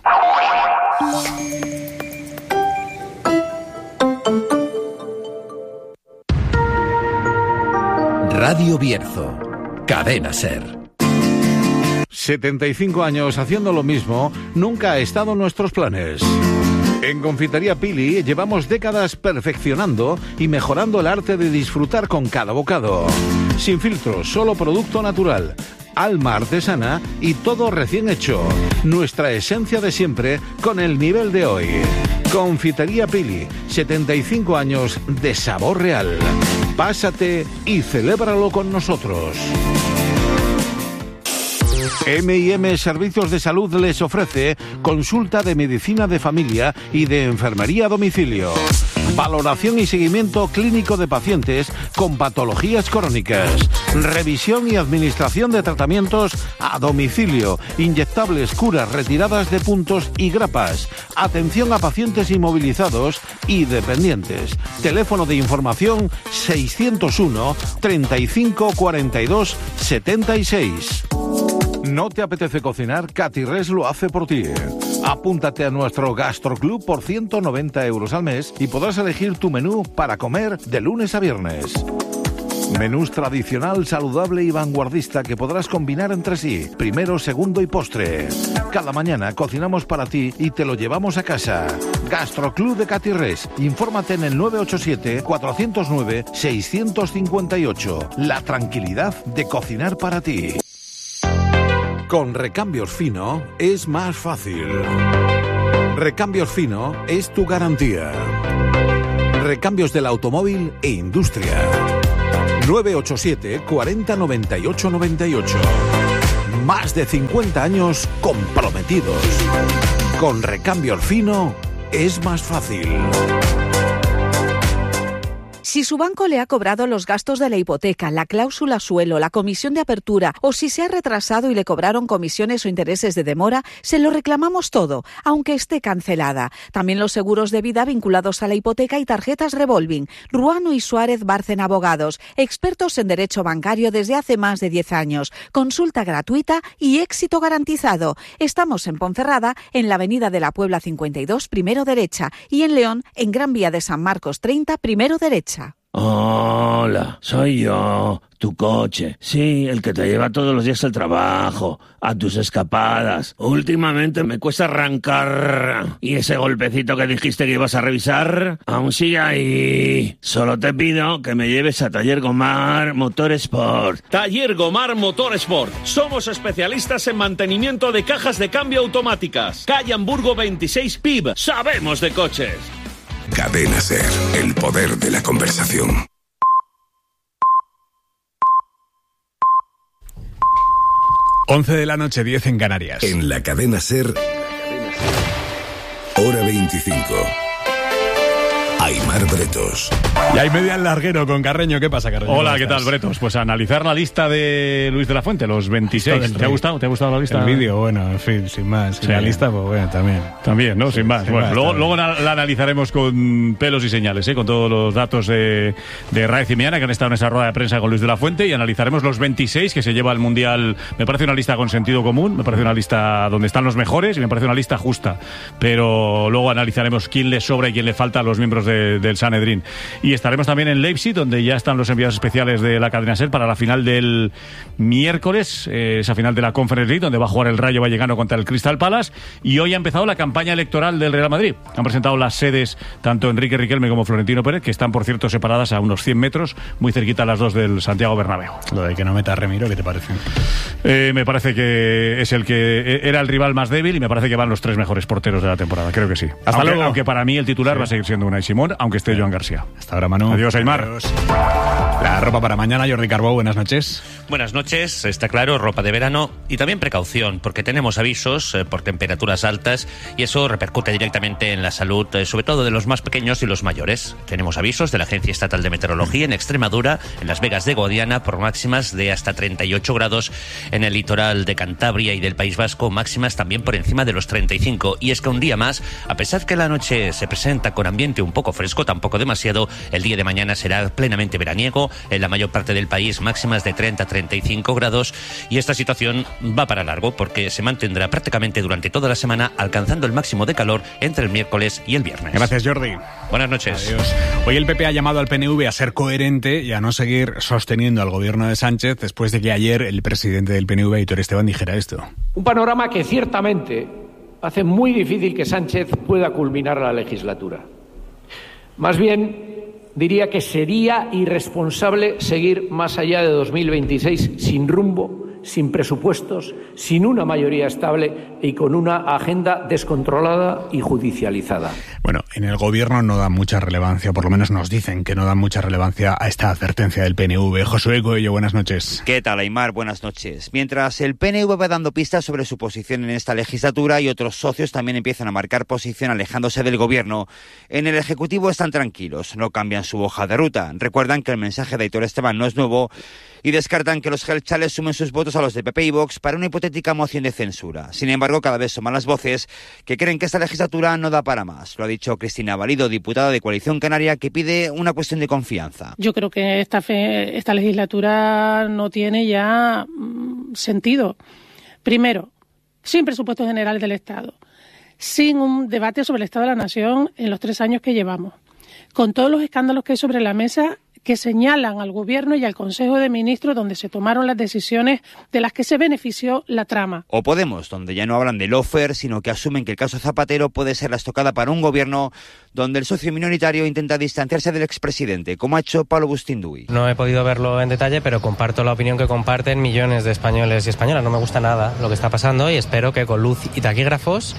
Speaker 12: Radio Bierzo. Cadena SER.
Speaker 7: setenta y cinco años haciendo lo mismo nunca ha estado en nuestros planes. En Confitería Pili llevamos décadas perfeccionando y mejorando el arte de disfrutar con cada bocado. Sin filtros, solo producto natural, alma artesana y todo recién hecho. Nuestra esencia de siempre con el nivel de hoy. Confitería Pili, setenta y cinco años de sabor real. Pásate y celébralo con nosotros. eme y eme Servicios de Salud les ofrece consulta de medicina de familia y de enfermería a domicilio. Valoración y seguimiento clínico de pacientes con patologías crónicas. Revisión y administración de tratamientos a domicilio. Inyectables, curas, retiradas de puntos y grapas. Atención a pacientes inmovilizados y dependientes. Teléfono de información seiscientos uno, treinta y cinco, cuarenta y dos, setenta y seis. ¿No te apetece cocinar? Catirres lo hace por ti. Apúntate a nuestro Gastroclub por ciento noventa euros al mes y podrás elegir tu menú para comer de lunes a viernes. Menús tradicional, saludable y vanguardista que podrás combinar entre sí. Primero, segundo y postre. Cada mañana cocinamos para ti y te lo llevamos a casa. Gastroclub de Catirres. Infórmate en el nueve ocho siete, cuatro cero nueve, seis cinco ocho. La tranquilidad de cocinar para ti. Con Recambios Fino es más fácil. Recambios Fino es tu garantía. Recambios del automóvil e industria. nueve ocho siete, cuarenta, noventa y ocho, noventa y ocho. Más de cincuenta años comprometidos. Con Recambios Fino es más fácil.
Speaker 8: Si su banco le ha cobrado los gastos de la hipoteca, la cláusula suelo, la comisión de apertura o si se ha retrasado y le cobraron comisiones o intereses de demora, se lo reclamamos todo, aunque esté cancelada. También los seguros de vida vinculados a la hipoteca y tarjetas revolving. Ruano y Suárez Bárcena Abogados, expertos en derecho bancario desde hace más de diez años. Consulta gratuita y éxito garantizado. Estamos en Ponferrada, en la Avenida de la Puebla cincuenta y dos, primero derecha, y en León, en Gran Vía de San Marcos treinta, primero derecha.
Speaker 21: Hola, soy yo, tu coche. Sí, el que te lleva todos los días al trabajo, a tus escapadas. Últimamente me cuesta arrancar. ¿Y ese golpecito que dijiste que ibas a revisar? Aún sigue ahí. Solo te pido que me lleves a Taller Gomar Motorsport.
Speaker 22: Taller Gomar Motorsport. Somos especialistas en mantenimiento de cajas de cambio automáticas. Calle Hamburgo veintiséis P I B. Sabemos de coches.
Speaker 18: Cadena SER, el poder de la conversación.
Speaker 2: once de la noche, diez en Canarias.
Speaker 18: En la Cadena SER, hora veinticinco. Aimar Bretos.
Speaker 2: Y hay media en Larguero con Carreño. ¿Qué pasa, Carreño?
Speaker 23: Hola, ¿qué tal, Bretos? Pues a analizar la lista de Luis de la Fuente, los veintiséis. ¿Te ha gustado? ¿Te ha gustado la lista?
Speaker 2: El vídeo, bueno, en fin, sin más. Sí. La lista, pues bueno, también.
Speaker 23: También, ¿no? Sin más.
Speaker 2: Sin
Speaker 23: bueno,
Speaker 2: más,
Speaker 23: luego,
Speaker 2: también.
Speaker 23: luego la analizaremos con pelos y señales, ¿eh? Con todos los datos de, de Raez y Miana que han estado en esa rueda de prensa con Luis de la Fuente, y analizaremos los veintiséis que se lleva al Mundial. Me parece una lista con sentido común, me parece una lista donde están los mejores y me parece una lista justa. Pero luego analizaremos quién le sobra y quién le falta a los miembros de, del Sanedrín. Y estaremos también en Leipzig, donde ya están los enviados especiales de la cadena SER para la final del miércoles, eh, esa final de la Conference League, donde va a jugar el Rayo Vallecano contra el Crystal Palace. Y hoy ha empezado la campaña electoral del Real Madrid. Han presentado las sedes tanto Enrique Riquelme como Florentino Pérez, que están, por cierto, separadas a unos cien metros, muy cerquita las dos del Santiago Bernabéu.
Speaker 2: Lo de que no meta Remiro, ¿qué te parece?
Speaker 23: Eh, me parece que es el que era el rival más débil y me parece que van los tres mejores porteros de la temporada. Creo que sí. Hasta aunque, luego. Aunque para mí el titular sí. va a seguir siendo Unai Simón, aunque esté sí. Joan García.
Speaker 2: Hasta ahora, Manu.
Speaker 23: Adiós, Aymar.
Speaker 2: Adiós. La ropa para mañana, Jordi Carbó, buenas noches.
Speaker 24: Buenas noches, está claro, ropa de verano y también precaución, porque tenemos avisos eh, por temperaturas altas y eso repercute directamente en la salud, eh, sobre todo de los más pequeños y los mayores. Tenemos avisos de la Agencia Estatal de Meteorología en Extremadura, en Las Vegas de Guadiana, por máximas de hasta treinta y ocho grados, en el litoral de Cantabria y del País Vasco, máximas también por encima de los treinta y cinco. Y es que un día más, a pesar que la noche se presenta con ambiente un poco fresco, tampoco demasiado, el día de mañana será plenamente veraniego, en la mayor parte del país máximas de treinta a treinta y cinco grados, y esta situación va para largo porque se mantendrá prácticamente durante toda la semana, alcanzando el máximo de calor entre el miércoles y el viernes.
Speaker 2: Gracias, Jordi.
Speaker 24: Buenas noches.
Speaker 2: Adiós. Hoy el P P ha llamado al P N V a ser coherente y a no seguir sosteniendo al gobierno de Sánchez después de que ayer el presidente del P N V, Aitor Esteban, dijera esto.
Speaker 25: Un panorama que ciertamente hace muy difícil que Sánchez pueda culminar la legislatura. Más bien, diría que sería irresponsable seguir más allá de dos mil veintiséis sin rumbo, sin presupuestos, sin una mayoría estable y con una agenda descontrolada y judicializada.
Speaker 2: Bueno, en el gobierno no dan mucha relevancia, por lo menos nos dicen que no dan mucha relevancia a esta advertencia del P N V. Josué Coello, buenas noches.
Speaker 26: ¿Qué tal, Aimar? Buenas noches. Mientras el P N V va dando pistas sobre su posición en esta legislatura y otros socios también empiezan a marcar posición alejándose del gobierno, en el Ejecutivo están tranquilos, no cambian su hoja de ruta. Recuerdan que el mensaje de Aitor Esteban no es nuevo y descartan que los gelchales sumen sus votos a los de P P y Vox para una hipotética moción de censura. Sin embargo, cada vez son más las voces que creen que esta legislatura no da para más. Lo ha dicho Cristina Valido, diputada de Coalición Canaria, que pide una cuestión de confianza.
Speaker 27: Yo creo que esta, fe, esta legislatura no tiene ya mmm, sentido. Primero, sin presupuestos generales del Estado, sin un debate sobre el Estado de la Nación en los tres años que llevamos, con todos los escándalos que hay sobre la mesa que señalan al Gobierno y al Consejo de Ministros donde se tomaron las decisiones de las que se benefició la trama.
Speaker 26: O Podemos, donde ya no hablan de lawfare, sino que asumen que el caso Zapatero puede ser la estocada para un gobierno donde el socio minoritario intenta distanciarse del expresidente, como ha hecho Pablo Bustinduy.
Speaker 5: No he podido verlo en detalle, pero comparto la opinión que comparten millones de españoles y españolas. No me gusta nada lo que está pasando y espero que con luz y taquígrafos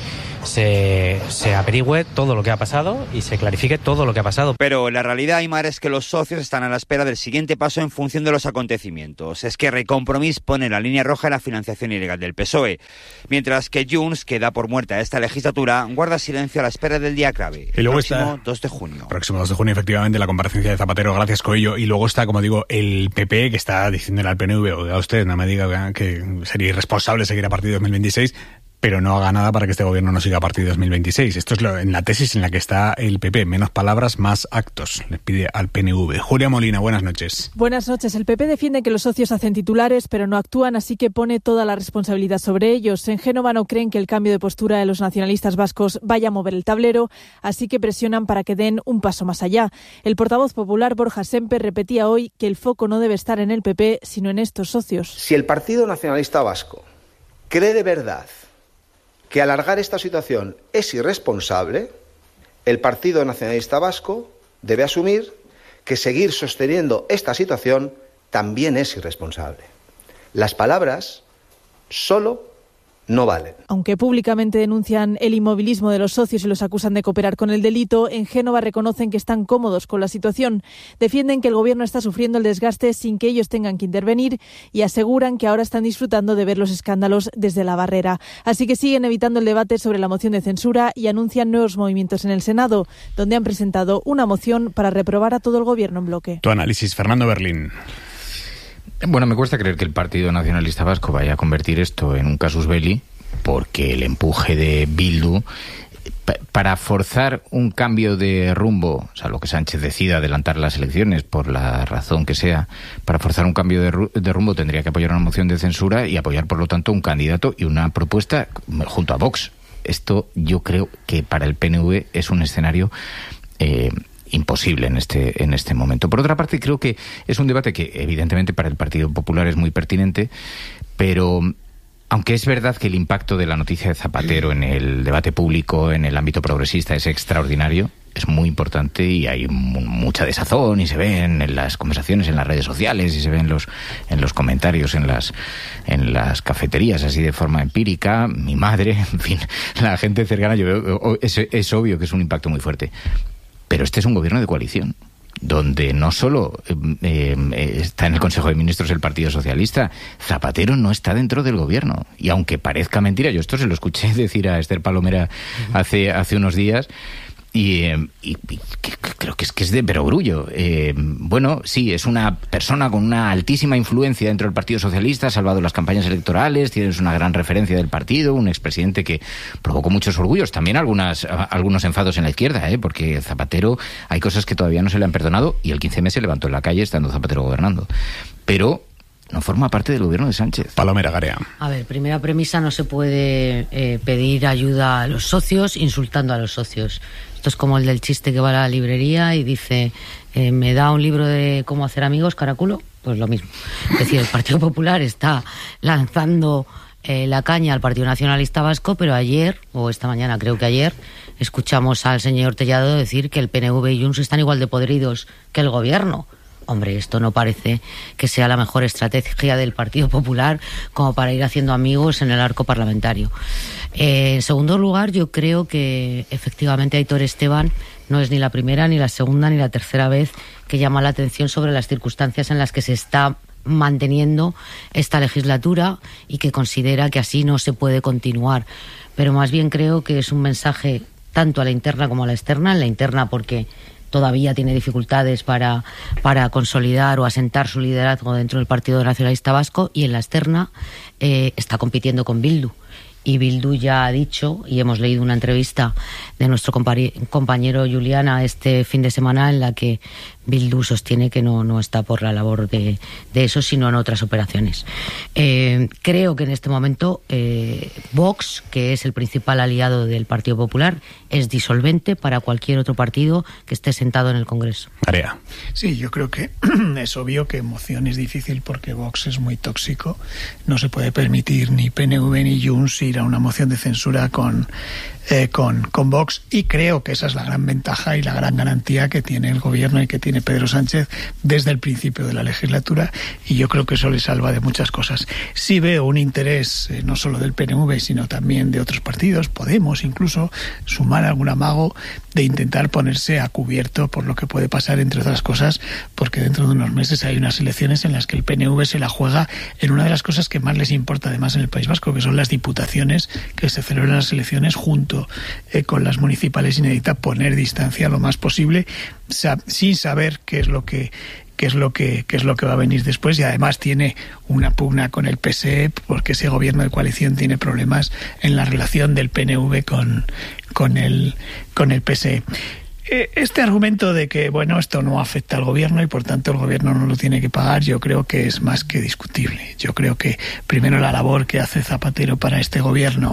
Speaker 5: se, se averigüe todo lo que ha pasado y se clarifique todo lo que ha pasado.
Speaker 26: Pero la realidad, Aymar, es que los socios están a la espera del siguiente paso en función de los acontecimientos. Esquerra y Compromís ponen la línea roja en la financiación ilegal del P S O E, mientras que Junts, que da por muerta esta legislatura, guarda silencio a la espera del día clave.
Speaker 2: Y luego
Speaker 26: próximo
Speaker 2: está,
Speaker 26: dos de junio.
Speaker 2: Próximo dos de junio, efectivamente, la comparecencia de Zapatero, gracias Coello. Y luego está, como digo, el P P, que está diciéndole al P N V, oiga usted, no me diga que sería irresponsable seguir a partir de dos mil veintiséis, pero no haga nada para que este gobierno no siga a partir de dos mil veintiséis. Esto es lo, en la tesis en la que está el P P. Menos palabras, más actos. Le pide al P N V. Julia Molina, buenas noches.
Speaker 6: Buenas noches. El P P defiende que los socios hacen titulares, pero no actúan, así que pone toda la responsabilidad sobre ellos. En Génova no creen que el cambio de postura de los nacionalistas vascos vaya a mover el tablero, así que presionan para que den un paso más allá. El portavoz popular, Borja Semper, repetía hoy que el foco no debe estar en el P P, sino en estos socios.
Speaker 9: Si el Partido Nacionalista Vasco cree de verdad que alargar esta situación es irresponsable, el Partido Nacionalista Vasco debe asumir que seguir sosteniendo esta situación también es irresponsable. Las palabras solo no valen.
Speaker 6: Aunque públicamente denuncian el inmovilismo de los socios y los acusan de cooperar con el delito, en Génova reconocen que están cómodos con la situación. Defienden que el gobierno está sufriendo el desgaste sin que ellos tengan que intervenir y aseguran que ahora están disfrutando de ver los escándalos desde la barrera. Así que siguen evitando el debate sobre la moción de censura y anuncian nuevos movimientos en el Senado, donde han presentado una moción para reprobar a todo el gobierno en bloque.
Speaker 2: Tu análisis, Fernando Berlín.
Speaker 3: Bueno, me cuesta creer que el Partido Nacionalista Vasco vaya a convertir esto en un casus belli, porque el empuje de Bildu para forzar un cambio de rumbo, o sea, lo que Sánchez decida adelantar las elecciones por la razón que sea, para forzar un cambio de, ru- de rumbo tendría que apoyar una moción de censura y apoyar, por lo tanto, un candidato y una propuesta junto a Vox. Esto yo creo que para el P N V es un escenario eh, imposible en este en este momento. Por otra parte, creo que es un debate que evidentemente para el Partido Popular es muy pertinente, pero aunque es verdad que el impacto de la noticia de Zapatero en el debate público, en el ámbito progresista, es extraordinario, es muy importante y hay m- mucha desazón y se ven en las conversaciones en las redes sociales y se ven los en los comentarios en las en las cafeterías así de forma empírica, mi madre, en fin, la gente cercana, yo veo, es, es obvio que es un impacto muy fuerte. Pero este es un gobierno de coalición, donde no solo eh, eh, está en el Consejo de Ministros el Partido Socialista, Zapatero no está dentro del gobierno. Y aunque parezca mentira, yo esto se lo escuché decir a Esther Palomera hace, hace unos días, y, eh, y, y que, que creo que es que es de perogrullo. Eh, bueno, sí, es una persona con una altísima influencia dentro del Partido Socialista, ha salvado las campañas electorales, tienes una gran referencia del partido, un expresidente que provocó muchos orgullos, también algunas, algunos enfados en la izquierda, ¿eh? Porque Zapatero hay cosas que todavía no se le han perdonado y el quince eme se levantó en la calle estando Zapatero gobernando. Pero no forma parte del gobierno de Sánchez.
Speaker 2: Palomera Garea.
Speaker 4: A ver, primera premisa, no se puede eh, pedir ayuda a los socios insultando a los socios. Esto es como el del chiste que va a la librería y dice, eh, ¿me da un libro de cómo hacer amigos, caraculo? Pues lo mismo. Es decir, el Partido Popular está lanzando eh, la caña al Partido Nacionalista Vasco, pero ayer, o esta mañana creo que ayer, escuchamos al señor Tellado decir que el P N V y Junts están igual de podridos que el gobierno. Hombre, esto no parece que sea la mejor estrategia del Partido Popular como para ir haciendo amigos en el arco parlamentario. Eh, en segundo lugar, yo creo que efectivamente Aitor Esteban no es ni la primera, ni la segunda, ni la tercera vez que llama la atención sobre las circunstancias en las que se está manteniendo esta legislatura y que considera que así no se puede continuar. Pero más bien creo que es un mensaje tanto a la interna como a la externa. En la interna porque todavía tiene dificultades para, para consolidar o asentar su liderazgo dentro del Partido Nacionalista Vasco, y en la externa eh, está compitiendo con Bildu. y Bildu ya ha dicho, y hemos leído una entrevista de nuestro compañero Juliana este fin de semana en la que Bildu sostiene que no, no está por la labor de, de eso, sino en otras operaciones. Eh, creo que en este momento eh, Vox, que es el principal aliado del Partido Popular, es disolvente para cualquier otro partido que esté sentado en el Congreso.
Speaker 2: Area.
Speaker 1: Sí, yo creo que es obvio que moción es difícil porque Vox es muy tóxico. No se puede permitir ni P N V ni Junts ir a una moción de censura con, eh, con, con Vox, y creo que esa es la gran ventaja y la gran garantía que tiene el gobierno y que tiene Pedro Sánchez desde el principio de la legislatura, y yo creo que eso le salva de muchas cosas. Sí veo un interés eh, no solo del P N V sino también de otros partidos, Podemos incluso, sumar algún amago de intentar ponerse a cubierto por lo que puede pasar, entre otras cosas, porque dentro de unos meses hay unas elecciones en las que el P N V se la juega en una de las cosas que más les importa además en el País Vasco, que son las diputaciones, que se celebran las elecciones junto eh, con las municipales, y necesita poner distancia lo más posible sab- sin saber qué es lo que qué es lo que qué es lo que va a venir después, y además tiene una pugna con el P S E porque ese gobierno de coalición tiene problemas en la relación del P N V con con el con el P S E. Este argumento de que, bueno, esto no afecta al gobierno y por tanto el gobierno no lo tiene que pagar, yo creo que es más que discutible. Yo creo que primero la labor que hace Zapatero para este gobierno,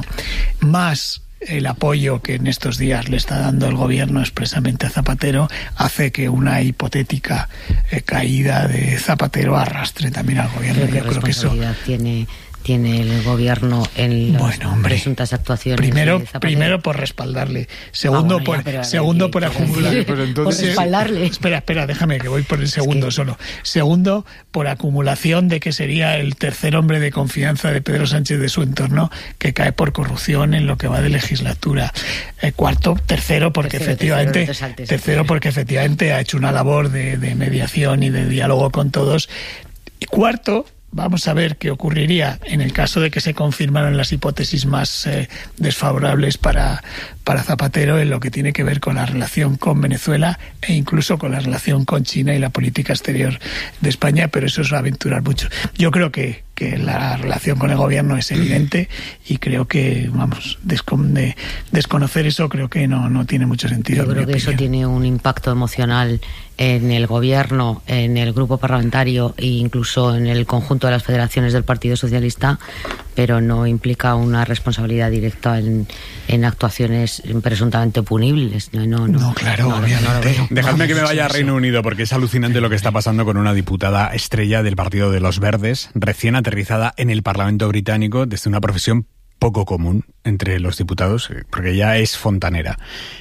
Speaker 1: más el apoyo que en estos días le está dando el gobierno expresamente a Zapatero, hace que una hipotética eh, caída de Zapatero arrastre también al gobierno.
Speaker 4: ¿Qué responsabilidad tiene tiene el gobierno en las
Speaker 1: bueno, hombre,
Speaker 4: presuntas actuaciones?
Speaker 1: Primero, primero por respaldarle, segundo ah, bueno, por ya, segundo por acumular,
Speaker 4: pero entonces, por respaldarle.
Speaker 1: Espera, espera, déjame que voy por el segundo es que... solo. Segundo, por acumulación de que sería el tercer hombre de confianza de Pedro Sánchez de su entorno que cae por corrupción en lo que va de legislatura. Eh, cuarto, tercero porque tercero, efectivamente, tercero, saltes, tercero porque efectivamente ha hecho una labor de, de mediación y de diálogo con todos. Y cuarto, vamos a ver qué ocurriría en el caso de que se confirmaran las hipótesis más eh, desfavorables para, para Zapatero en lo que tiene que ver con la relación con Venezuela e incluso con la relación con China y la política exterior de España, pero eso es aventurar mucho. Yo creo que, que la relación con el gobierno es evidente y creo que, vamos, descon- de, desconocer eso creo que no, no tiene mucho sentido.
Speaker 4: Yo creo que opinión. Eso tiene un impacto emocional en el gobierno, en el grupo parlamentario e incluso en el conjunto de las federaciones del Partido Socialista, pero no implica una responsabilidad directa en, en actuaciones presuntamente punibles. No, no, no,
Speaker 1: no claro, no, obviamente.
Speaker 2: No, no, Dejadme que me vaya a Reino Unido, porque es alucinante lo que está pasando con una diputada estrella del Partido de los Verdes, recién aterrizada en el Parlamento británico desde una profesión poco común entre los diputados, porque ella es fontanera.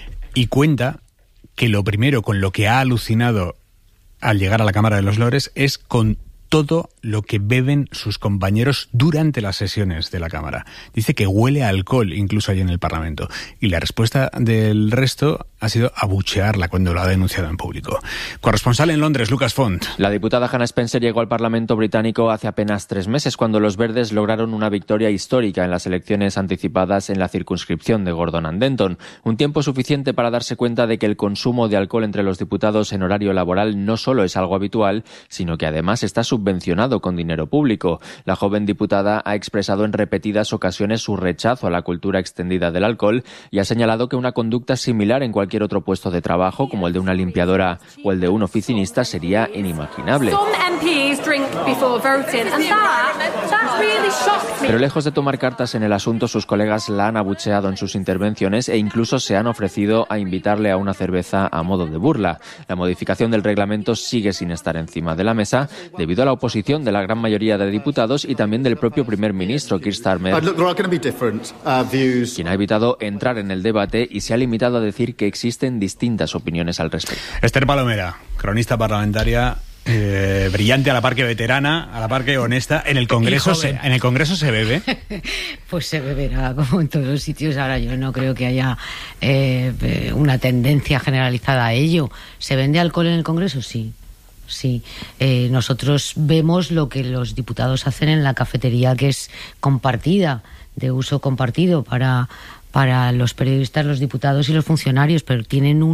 Speaker 2: Y cuenta que lo primero con lo que ha alucinado al llegar a la Cámara de los Lores es con todo lo que beben sus compañeros durante las sesiones de la Cámara. Dice que huele a alcohol incluso allí en el Parlamento. Y la respuesta del resto ha sido abuchearla cuando lo ha denunciado en público. Corresponsal en Londres, Lucas Font.
Speaker 10: La diputada Hannah Spencer llegó al Parlamento británico hace apenas tres meses, cuando los Verdes lograron una victoria histórica en las elecciones anticipadas en la circunscripción de Gordon and Denton. Un tiempo suficiente para darse cuenta de que el consumo de alcohol entre los diputados en horario laboral no solo es algo habitual, sino que además está subvencionado con dinero público. La joven diputada ha expresado en repetidas ocasiones su rechazo a la cultura extendida del alcohol y ha señalado que una conducta similar en cualquier otro puesto de trabajo, como el de una limpiadora o el de un oficinista, sería inimaginable. Pero lejos de tomar cartas en el asunto, sus colegas la han abucheado en sus intervenciones e incluso se han ofrecido a invitarle a una cerveza a modo de burla. La modificación del reglamento sigue sin estar encima de la mesa debido a la oposición de la gran mayoría de diputados y también del propio primer ministro, Keir Starmer, quien ha evitado entrar en el debate y se ha limitado a decir que existen distintas opiniones al respecto.
Speaker 2: Esther Palomera, cronista parlamentaria, eh, brillante a la par que veterana, a la par que honesta. En el Congreso se, en el Congreso se bebe.
Speaker 4: Pues se beberá como en todos los sitios. Ahora yo no creo que haya eh, una tendencia generalizada a ello. ¿Se vende alcohol en el Congreso? Sí. Sí, eh, nosotros vemos lo que los diputados hacen en la cafetería, que es compartida, de uso compartido para, para los periodistas, los diputados y los funcionarios, pero tienen un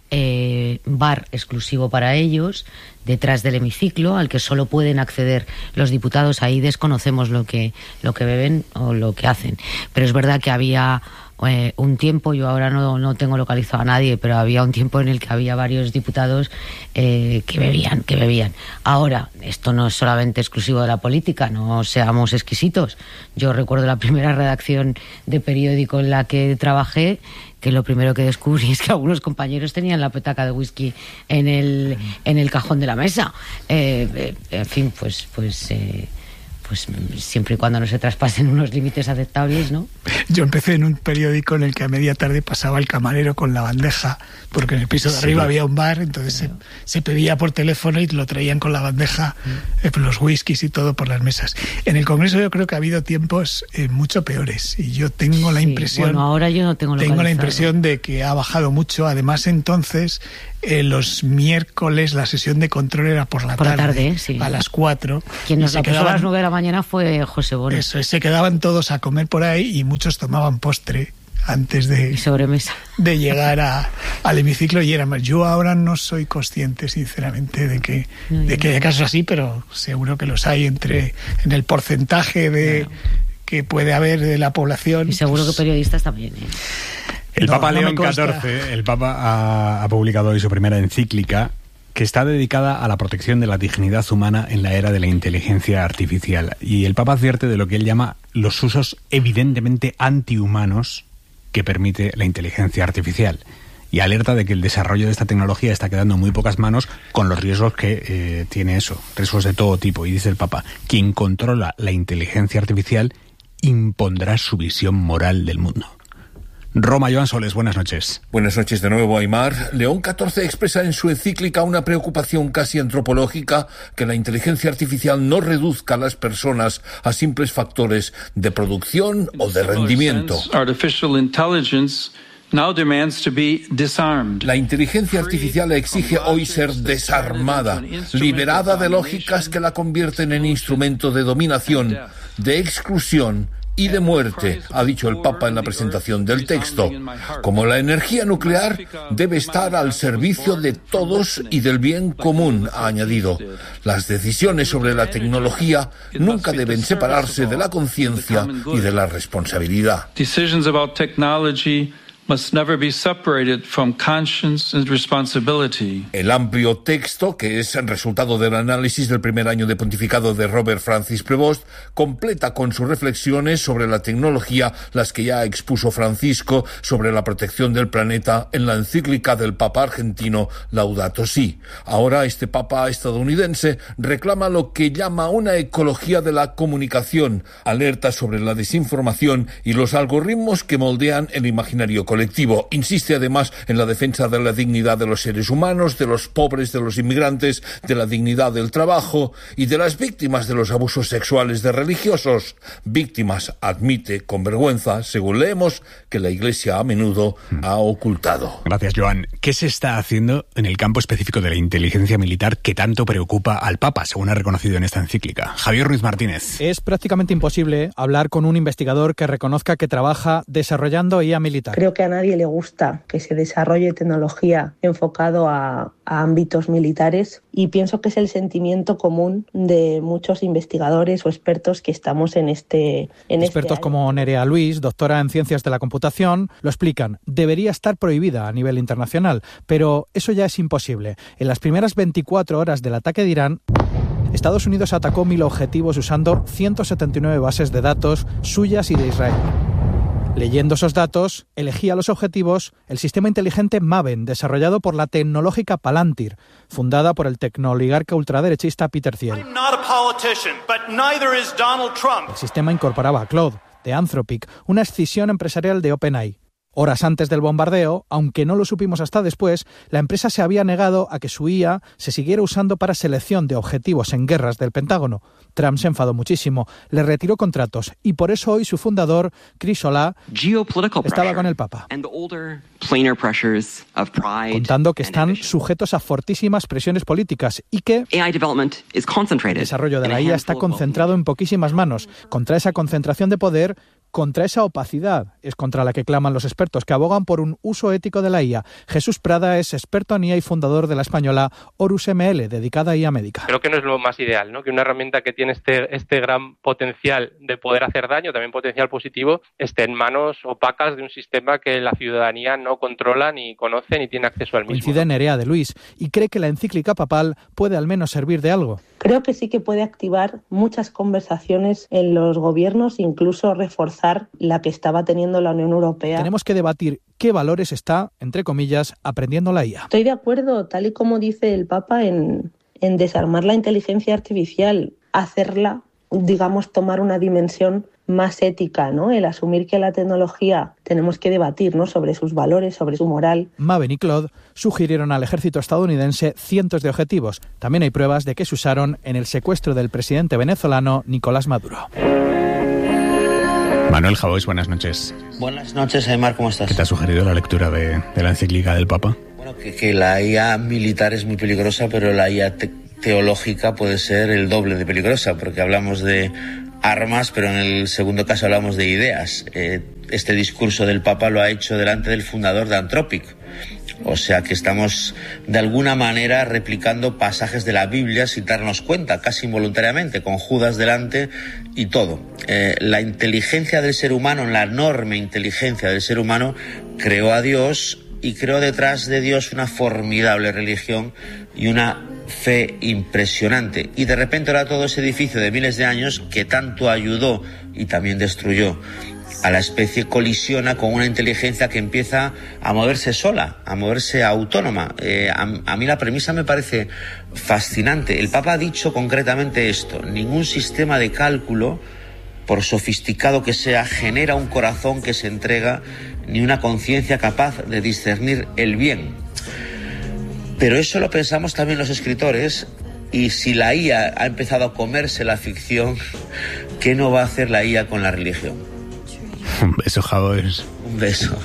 Speaker 4: eh, bar exclusivo para ellos, detrás del hemiciclo, al que solo pueden acceder los diputados. Ahí desconocemos lo que, lo que beben o lo que hacen. Pero es verdad que había eh, un tiempo, yo ahora no, no tengo localizado a nadie, pero había un tiempo en el que había varios diputados eh, que bebían, que bebían. Ahora, esto no es solamente exclusivo de la política, no seamos exquisitos. Yo recuerdo la primera redacción de periódico en la que trabajé, que lo primero que descubrí es que algunos compañeros tenían la petaca de whisky en el, en el cajón de la mesa. Eh, eh, en fin, pues... pues eh, pues siempre y cuando no se traspasen unos límites aceptables, ¿no?
Speaker 1: Yo empecé en un periódico en el que a media tarde pasaba el camarero con la bandeja, porque en el piso de sí, arriba había un bar, entonces se, se pedía por teléfono y lo traían con la bandeja, eh, los whiskies y todo por las mesas. En el Congreso yo creo que ha habido tiempos eh, mucho peores, y yo tengo la sí, impresión...
Speaker 4: Bueno, ahora yo no tengo
Speaker 1: Tengo la impresión de que ha bajado mucho. Además, entonces, eh, los miércoles la sesión de control era por la
Speaker 4: por
Speaker 1: tarde,
Speaker 4: la tarde sí.
Speaker 1: a las cuatro.
Speaker 4: Quien nos la puso a las nueve de la mañana fue José Bono.
Speaker 1: Eso, se quedaban todos a comer por ahí y muchos tomaban postre antes de,
Speaker 4: y sobremesa.
Speaker 1: de llegar a, al hemiciclo, y era más. Yo ahora no soy consciente, sinceramente, de que, no, de que haya casos así, pero seguro que los hay entre en el porcentaje de no. que puede haber de la población.
Speaker 4: Y seguro
Speaker 1: pues,
Speaker 4: que periodistas también, ¿eh?
Speaker 2: El
Speaker 1: no,
Speaker 2: Papa
Speaker 1: no
Speaker 2: León catorce, el Papa ha, ha publicado hoy su primera encíclica, que está dedicada a la protección de la dignidad humana en la era de la inteligencia artificial. Y el Papa advierte de lo que él llama los usos evidentemente antihumanos que permite la inteligencia artificial. Y alerta de que el desarrollo de esta tecnología está quedando en muy pocas manos, con los riesgos que eh, tiene eso, riesgos de todo tipo. Y dice el Papa, quien controla la inteligencia artificial impondrá su visión moral del mundo. Roma, Joan Soles, buenas noches.
Speaker 11: Buenas noches de nuevo, Aimar. León catorce expresa en su encíclica una preocupación casi antropológica, que la inteligencia artificial no reduzca a las personas a simples factores de producción o de rendimiento. La inteligencia artificial exige hoy ser desarmada, liberada de lógicas que la convierten en instrumento de dominación, de exclusión y de muerte, ha dicho el Papa en la presentación del texto. Como la energía nuclear debe estar al servicio de todos y del bien común, ha añadido. Las decisiones sobre la tecnología nunca deben separarse de la conciencia y de la responsabilidad.
Speaker 13: must never be separated from conscience and responsibility.
Speaker 11: El amplio texto, que es el resultado del análisis del primer año de pontificado de Robert Francis Prevost, completa con sus reflexiones sobre la tecnología las que ya expuso Francisco sobre la protección del planeta en la encíclica del Papa argentino Laudato Si. Ahora este Papa estadounidense reclama lo que llama una ecología de la comunicación, alerta sobre la desinformación y los algoritmos que moldean el imaginario colectivo. colectivo. Insiste además en la defensa de la dignidad de los seres humanos, de los pobres, de los inmigrantes, de la dignidad del trabajo y de las víctimas de los abusos sexuales de religiosos. Víctimas, admite con vergüenza, según leemos, que la Iglesia a menudo ha ocultado.
Speaker 2: Gracias, Joan. ¿Qué se está haciendo en el campo específico de la inteligencia militar que tanto preocupa al Papa, según ha reconocido en esta encíclica? Javier Ruiz Martínez.
Speaker 14: Es prácticamente imposible hablar con un investigador que reconozca que trabaja desarrollando I A militar.
Speaker 15: Creo que a nadie le gusta que se desarrolle tecnología enfocado a, a ámbitos militares, y pienso que es el sentimiento común de muchos investigadores o expertos que estamos en este en
Speaker 14: Expertos
Speaker 15: este
Speaker 14: como Nerea Luis, doctora en Ciencias de la Computación, lo explican. Debería estar prohibida a nivel internacional, pero eso ya es imposible. En las primeras veinticuatro horas del ataque de Irán, Estados Unidos atacó mil objetivos usando ciento setenta y nueve bases de datos suyas y de Israel. Leyendo esos datos, elegía los objetivos el sistema inteligente Maven, desarrollado por la tecnológica Palantir, fundada por el tecnooligarca ultraderechista Peter Thiel. El sistema incorporaba a Claude, de Anthropic, una escisión empresarial de OpenAI. Horas antes del bombardeo, aunque no lo supimos hasta después, la empresa se había negado a que su I A se siguiera usando para selección de objetivos en guerras del Pentágono. Trump se enfadó muchísimo, le retiró contratos y por eso hoy su fundador, Chris Olah, estaba con el Papa, contando que están sujetos a fortísimas presiones políticas y que el desarrollo de la I A está concentrado en poquísimas manos. Contra esa concentración de poder, contra esa opacidad, es contra la que claman los expertos, que abogan por un uso ético de la I A. Jesús Prada es experto en I A y fundador de la española Horus M L, dedicada a I A médica.
Speaker 7: Creo que no es lo más ideal, ¿no? Que una herramienta que tiene este, este gran potencial de poder hacer daño, también potencial positivo, esté en manos opacas de un sistema que la ciudadanía no controla, ni conoce, ni tiene acceso al mismo.
Speaker 14: Coincide Nerea de Luis y cree que la encíclica papal puede al menos servir de algo.
Speaker 15: Creo que sí que puede activar muchas conversaciones en los gobiernos, incluso reforzar la que estaba teniendo la Unión Europea.
Speaker 14: Tenemos que debatir qué valores está, entre comillas, aprendiendo la I A.
Speaker 15: Estoy de acuerdo, tal y como dice el Papa, en, en desarmar la inteligencia artificial, hacerla, digamos, tomar una dimensión más ética, ¿no? El asumir que la tecnología tenemos que debatir, ¿no?, sobre sus valores, sobre su moral.
Speaker 14: Maven y Claude sugirieron al ejército estadounidense cientos de objetivos. También hay pruebas de que se usaron en el secuestro del presidente venezolano Nicolás Maduro.
Speaker 2: Manuel Javois, buenas noches.
Speaker 8: Buenas noches, Aymar, ¿cómo estás?
Speaker 2: ¿Qué te ha sugerido la lectura de, de la encíclica del Papa?
Speaker 8: Bueno, que, que la I A militar es muy peligrosa, pero la I A te- teológica puede ser el doble de peligrosa, porque hablamos de armas, pero en el segundo caso hablamos de ideas. Eh, este discurso del Papa lo ha hecho delante del fundador de Anthropic. O sea que estamos de alguna manera replicando pasajes de la Biblia sin darnos cuenta, casi involuntariamente, con Judas delante y todo. Eh, la inteligencia del ser humano, la enorme inteligencia del ser humano, creó a Dios y creó detrás de Dios una formidable religión y una fe impresionante. Y de repente ahora todo ese edificio de miles de años que tanto ayudó y también destruyó a la especie colisiona con una inteligencia que empieza a moverse sola, a moverse autónoma. Eh, a, a mí la premisa me parece fascinante. El Papa ha dicho concretamente esto: ningún sistema de cálculo, por sofisticado que sea, genera un corazón que se entrega, ni una conciencia capaz de discernir el bien. Pero eso lo pensamos también los escritores, y si la I A ha empezado a comerse la ficción, ¿qué no va a hacer la I A con la religión?
Speaker 2: Un beso, Javois.
Speaker 8: Un beso.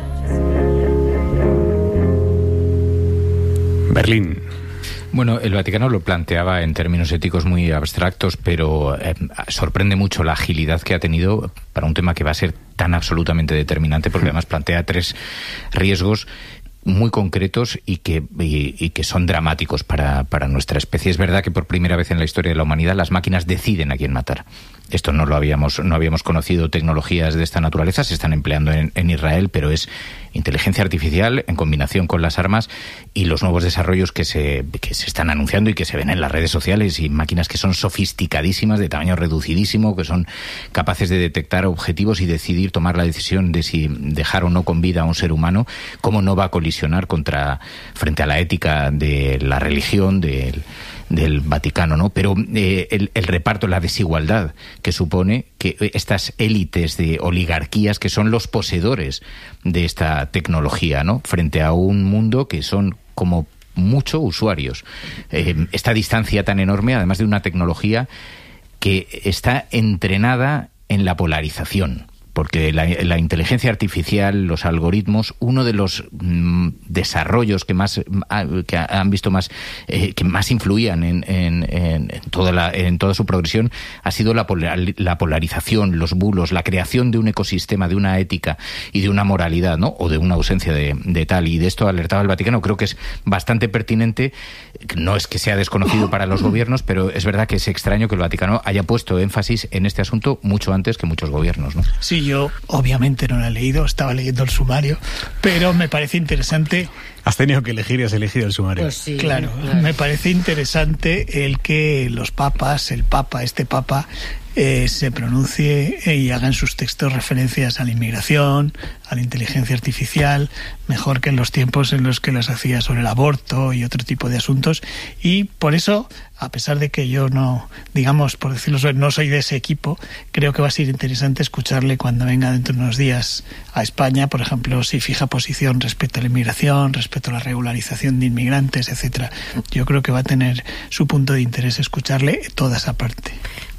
Speaker 2: Berlín.
Speaker 3: Bueno, el Vaticano lo planteaba en términos éticos muy abstractos, pero eh, sorprende mucho la agilidad que ha tenido para un tema que va a ser tan absolutamente determinante, porque además plantea tres riesgos muy concretos y que, y, y que son dramáticos para, para nuestra especie. Es verdad que por primera vez en la historia de la humanidad las máquinas deciden a quién matar. Esto no lo habíamos, no habíamos conocido tecnologías de esta naturaleza, se están empleando en, en Israel, pero es inteligencia artificial en combinación con las armas y los nuevos desarrollos que se, que se están anunciando y que se ven en las redes sociales, y máquinas que son sofisticadísimas, de tamaño reducidísimo, que son capaces de detectar objetivos y decidir, tomar la decisión de si dejar o no con vida a un ser humano. ¿Cómo no va a colisionar contra, frente a la ética de la religión, del del Vaticano, ¿no? Pero eh, el, el reparto, la desigualdad que supone que estas élites de oligarquías que son los poseedores de esta tecnología, ¿no?, frente a un mundo que son como mucho usuarios. Eh, esta distancia tan enorme, además de una tecnología que está entrenada en la polarización. Porque la, la inteligencia artificial, los algoritmos, uno de los mm, desarrollos que más que han visto más eh, que más influían en, en, en, toda la, en toda su progresión ha sido la, polar, la polarización, los bulos, la creación de un ecosistema, de una ética y de una moralidad, ¿no?, o de una ausencia de, de tal. Y de esto alertaba el Vaticano. Creo que es bastante pertinente. No es que sea desconocido para los gobiernos, pero es verdad que es extraño que el Vaticano haya puesto énfasis en este asunto mucho antes que muchos gobiernos, ¿no?
Speaker 1: Sí. Yo obviamente no lo he leído, estaba leyendo el sumario, pero me parece interesante.
Speaker 2: Has tenido que elegir y has elegido el sumario.
Speaker 1: Pues sí, claro, claro, me parece interesante el que los papas, el papa, este papa, eh, se pronuncie y haga en sus textos referencias a la inmigración, a la inteligencia artificial, mejor que en los tiempos en los que las hacía sobre el aborto y otro tipo de asuntos. Y por eso, a pesar de que yo no, digamos, por decirlo suave, no soy de ese equipo, creo que va a ser interesante escucharle cuando venga dentro de unos días a España, por ejemplo, si fija posición respecto a la inmigración, respecto a la regularización de inmigrantes, etcétera. Yo creo que va a tener su punto de interés escucharle toda esa parte.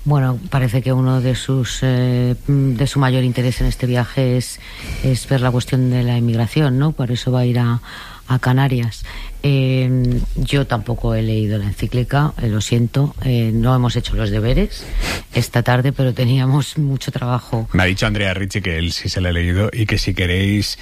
Speaker 4: Bueno, parece que uno de sus eh, de su mayor interés en este viaje es, es ver la cuestión de la inmigración, ¿no? Por eso va a ir a, a Canarias. Eh, yo tampoco he leído la encíclica, eh, lo siento, eh, no hemos hecho los deberes esta tarde, pero teníamos mucho trabajo.
Speaker 2: Me ha dicho Andrea Ricci que él sí se la ha leído y que si queréis,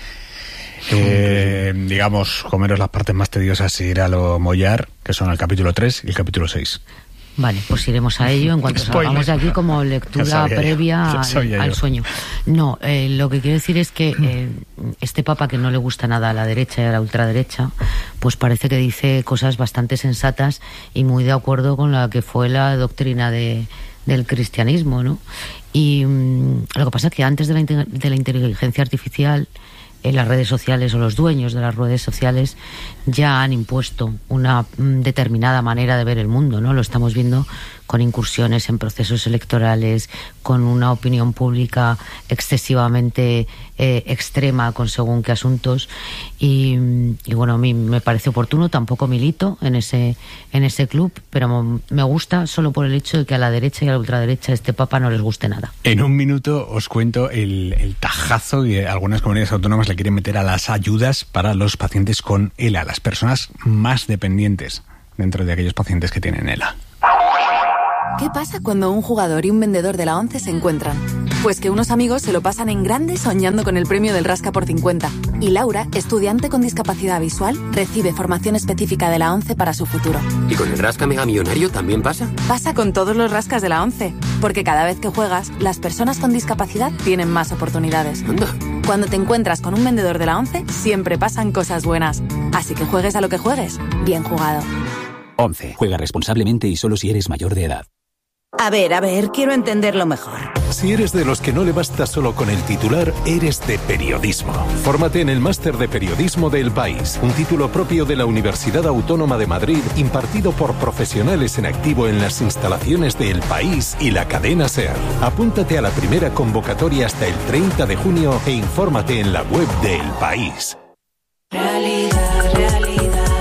Speaker 2: eh, digamos, comeros las partes más tediosas y ir a lo mollar, que son el capítulo tres y el capítulo seis.
Speaker 4: Vale, pues iremos a ello en cuanto salgamos de aquí como lectura previa al, al sueño. No, eh, lo que quiero decir es que eh, este papa, que no le gusta nada a la derecha y a la ultraderecha, pues parece que dice cosas bastante sensatas y muy de acuerdo con la que fue la doctrina de, del cristianismo, ¿no? Y mmm, lo que pasa es que antes de la, de la inteligencia artificial, en las redes sociales o los dueños de las redes sociales ya han impuesto una mm, determinada manera de ver el mundo, ¿no? Lo estamos viendo con incursiones en procesos electorales, con una opinión pública excesivamente eh, extrema con según qué asuntos y, y bueno, a mí me parece oportuno, tampoco milito en ese en ese club, pero me gusta solo por el hecho de que a la derecha y a la ultraderecha este papa no les guste nada.
Speaker 2: En un minuto os cuento el, el tajazo que algunas comunidades autónomas le quieren meter a las ayudas para los pacientes con E L A, las personas más dependientes dentro de aquellos pacientes que tienen E L A.
Speaker 12: ¿Qué pasa cuando un jugador y un vendedor de la ONCE se encuentran? Pues que unos amigos se lo pasan en grande soñando con el premio del Rasca por cincuenta. Y Laura, estudiante con discapacidad visual, recibe formación específica de la ONCE para su futuro.
Speaker 16: ¿Y con el Rasca Mega Millonario también pasa?
Speaker 12: Pasa con todos los rascas de la ONCE. Porque cada vez que juegas, las personas con discapacidad tienen más oportunidades.
Speaker 16: Anda.
Speaker 12: Cuando te encuentras con un vendedor de la ONCE, siempre pasan cosas buenas. Así que juegues a lo que juegues, bien jugado.
Speaker 17: ONCE. Juega responsablemente y solo si eres mayor de edad.
Speaker 19: A ver, a ver, quiero entenderlo mejor.
Speaker 20: Si eres de los que no le basta solo con el titular, eres de periodismo. Fórmate en el Máster de Periodismo de El País, un título propio de la Universidad Autónoma de Madrid, impartido por profesionales en activo en las instalaciones de El País y la cadena SER. Apúntate a la primera convocatoria hasta el treinta de junio e infórmate en la web de El País.
Speaker 19: Realidad, realidad.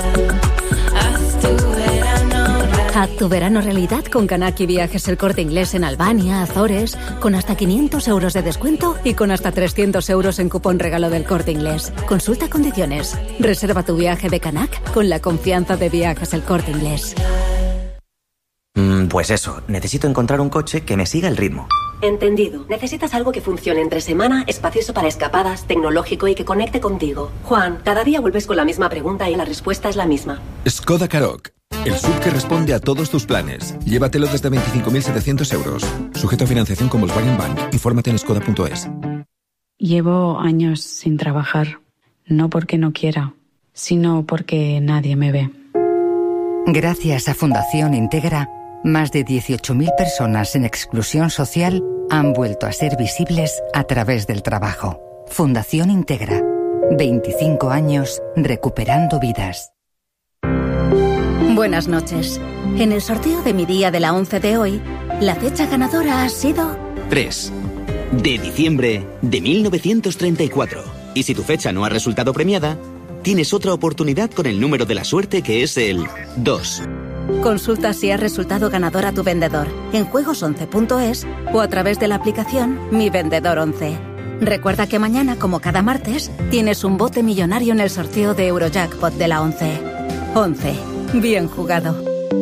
Speaker 21: Haz tu verano realidad con Canacchi Viajes El Corte Inglés en Albania, Azores, con hasta quinientos euros de descuento y con hasta trescientos euros en cupón regalo del Corte Inglés. Consulta condiciones. Reserva tu viaje de Canac con la confianza de Viajes El Corte Inglés.
Speaker 22: Mm, pues eso, necesito encontrar un coche que me siga el ritmo.
Speaker 28: Entendido. Necesitas algo que funcione entre semana, espacioso para escapadas, tecnológico y que conecte contigo. Juan, cada día vuelves con la misma pregunta y la respuesta es la misma.
Speaker 29: Skoda Karoq. El S U V que responde a todos tus planes. Llévatelo desde veinticinco mil setecientos euros. Sujeto a financiación con Volkswagen Bank. Infórmate en skoda punto es.
Speaker 30: Llevo años sin trabajar. No porque no quiera, sino porque nadie me ve.
Speaker 31: Gracias a Fundación Integra, más de dieciocho mil personas en exclusión social han vuelto a ser visibles a través del trabajo. Fundación Integra. veinticinco años recuperando vidas.
Speaker 21: Buenas noches. En el sorteo de mi día de la ONCE de hoy, la fecha ganadora ha sido...
Speaker 32: tres de diciembre de mil novecientos treinta y cuatro. Y si tu fecha no ha resultado premiada, tienes otra oportunidad con el número de la suerte, que es el dos.
Speaker 21: Consulta si ha resultado ganador a tu vendedor en juegos once punto es o a través de la aplicación Mi Vendedor once. Recuerda que mañana, como cada martes, tienes un bote millonario en el sorteo de Eurojackpot de la ONCE. once. Bien jugado.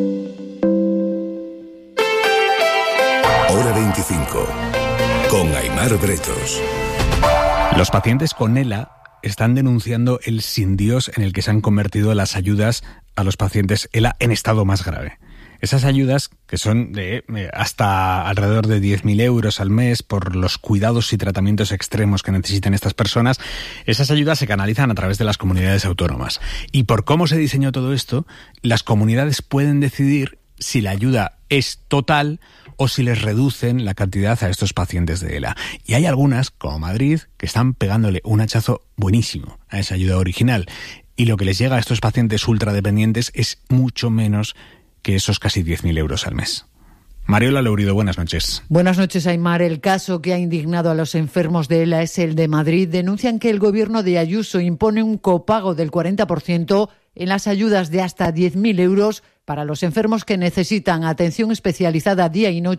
Speaker 18: Hora veinticinco. Con Aimar Bretos.
Speaker 2: Los pacientes con E L A están denunciando el sin Dios en el que se han convertido las ayudas a los pacientes E L A en estado más grave. Esas ayudas, que son de hasta alrededor de diez mil euros al mes por los cuidados y tratamientos extremos que necesitan estas personas, esas ayudas se canalizan a través de las comunidades autónomas. Y por cómo se diseñó todo esto, las comunidades pueden decidir si la ayuda es total o si les reducen la cantidad a estos pacientes de E L A. Y hay algunas, como Madrid, que están pegándole un hachazo buenísimo a esa ayuda original. Y lo que les llega a estos pacientes ultradependientes es mucho menos que esos casi diez mil euros al mes. Mariola Lourido, buenas noches.
Speaker 33: Buenas noches, Aimar. El caso que ha indignado a los enfermos de E L A es el de Madrid. Denuncian que el gobierno de Ayuso impone un copago del cuarenta por ciento en las ayudas de hasta diez mil euros para los enfermos que necesitan atención especializada día y noche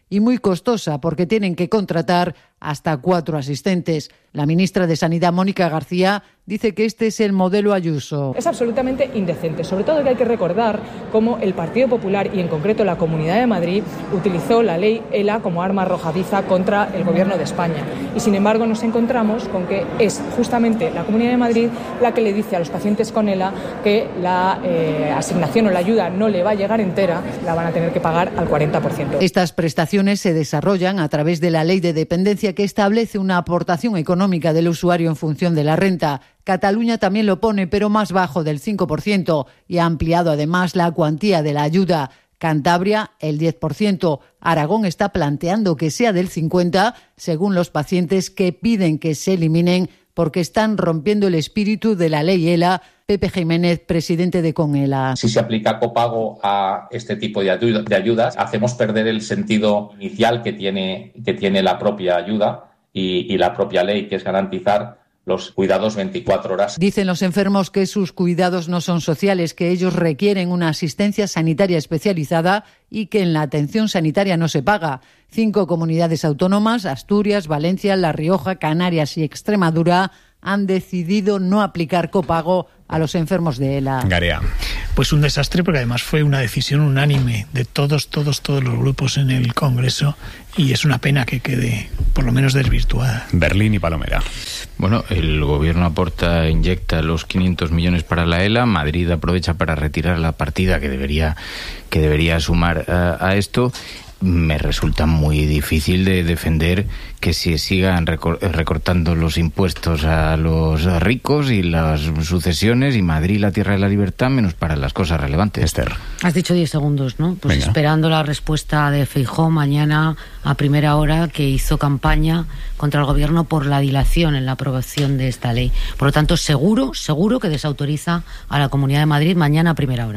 Speaker 33: y muy costosa porque tienen que contratar hasta cuatro asistentes. La ministra de Sanidad, Mónica García, dice que este es el modelo Ayuso.
Speaker 5: Es absolutamente indecente, sobre todo que hay que recordar cómo el Partido Popular y en concreto la Comunidad de Madrid utilizó la ley ELA como arma arrojadiza contra el Gobierno de España. Y sin embargo nos encontramos con que es justamente la Comunidad de Madrid la que le dice a los pacientes con ELA que la eh, asignación o la ayuda no le va a llegar entera, la van a tener que pagar al cuarenta por ciento.
Speaker 33: Estas prestaciones se desarrollan a través de la Ley de Dependencia, que establece una aportación económica del usuario en función de la renta. Cataluña también lo pone, pero más bajo del cinco por ciento, y ha ampliado además la cuantía de la ayuda. Cantabria, el diez por ciento. Aragón está planteando que sea del cincuenta por ciento, según los pacientes que piden que se eliminen porque están rompiendo el espíritu de la ley ELA. Pepe Jiménez, presidente de CONELA.
Speaker 6: Si se aplica copago a este tipo de, ayuda, de ayudas, hacemos perder el sentido inicial que tiene, que tiene la propia ayuda y, y la propia ley, que es garantizar los cuidados veinticuatro horas.
Speaker 33: Dicen los enfermos que sus cuidados no son sociales, que ellos requieren una asistencia sanitaria especializada y que en la atención sanitaria no se paga. Cinco comunidades autónomas, Asturias, Valencia, La Rioja, Canarias y Extremadura, han decidido no aplicar copago a los enfermos de ELA.
Speaker 2: Garea.
Speaker 1: Pues un desastre, porque además fue una decisión unánime de todos, todos, todos los grupos en el Congreso, y es una pena que quede por lo menos desvirtuada.
Speaker 2: Berlín y Palomera.
Speaker 3: Bueno, el gobierno aporta, inyecta los quinientos millones para la ELA, Madrid aprovecha para retirar la partida que debería, que debería sumar a, a esto. Me resulta muy difícil de defender que se sigan recortando los impuestos a los ricos y las sucesiones y Madrid, la tierra de la libertad, menos para las cosas relevantes.
Speaker 2: Esther.
Speaker 4: Has dicho diez segundos, ¿no? Pues
Speaker 2: Venga.
Speaker 4: Esperando la respuesta de Feijóo mañana a primera hora, que hizo campaña contra el gobierno por la dilación en la aprobación de esta ley. Por lo tanto, seguro, seguro que desautoriza a la Comunidad de Madrid mañana a primera hora.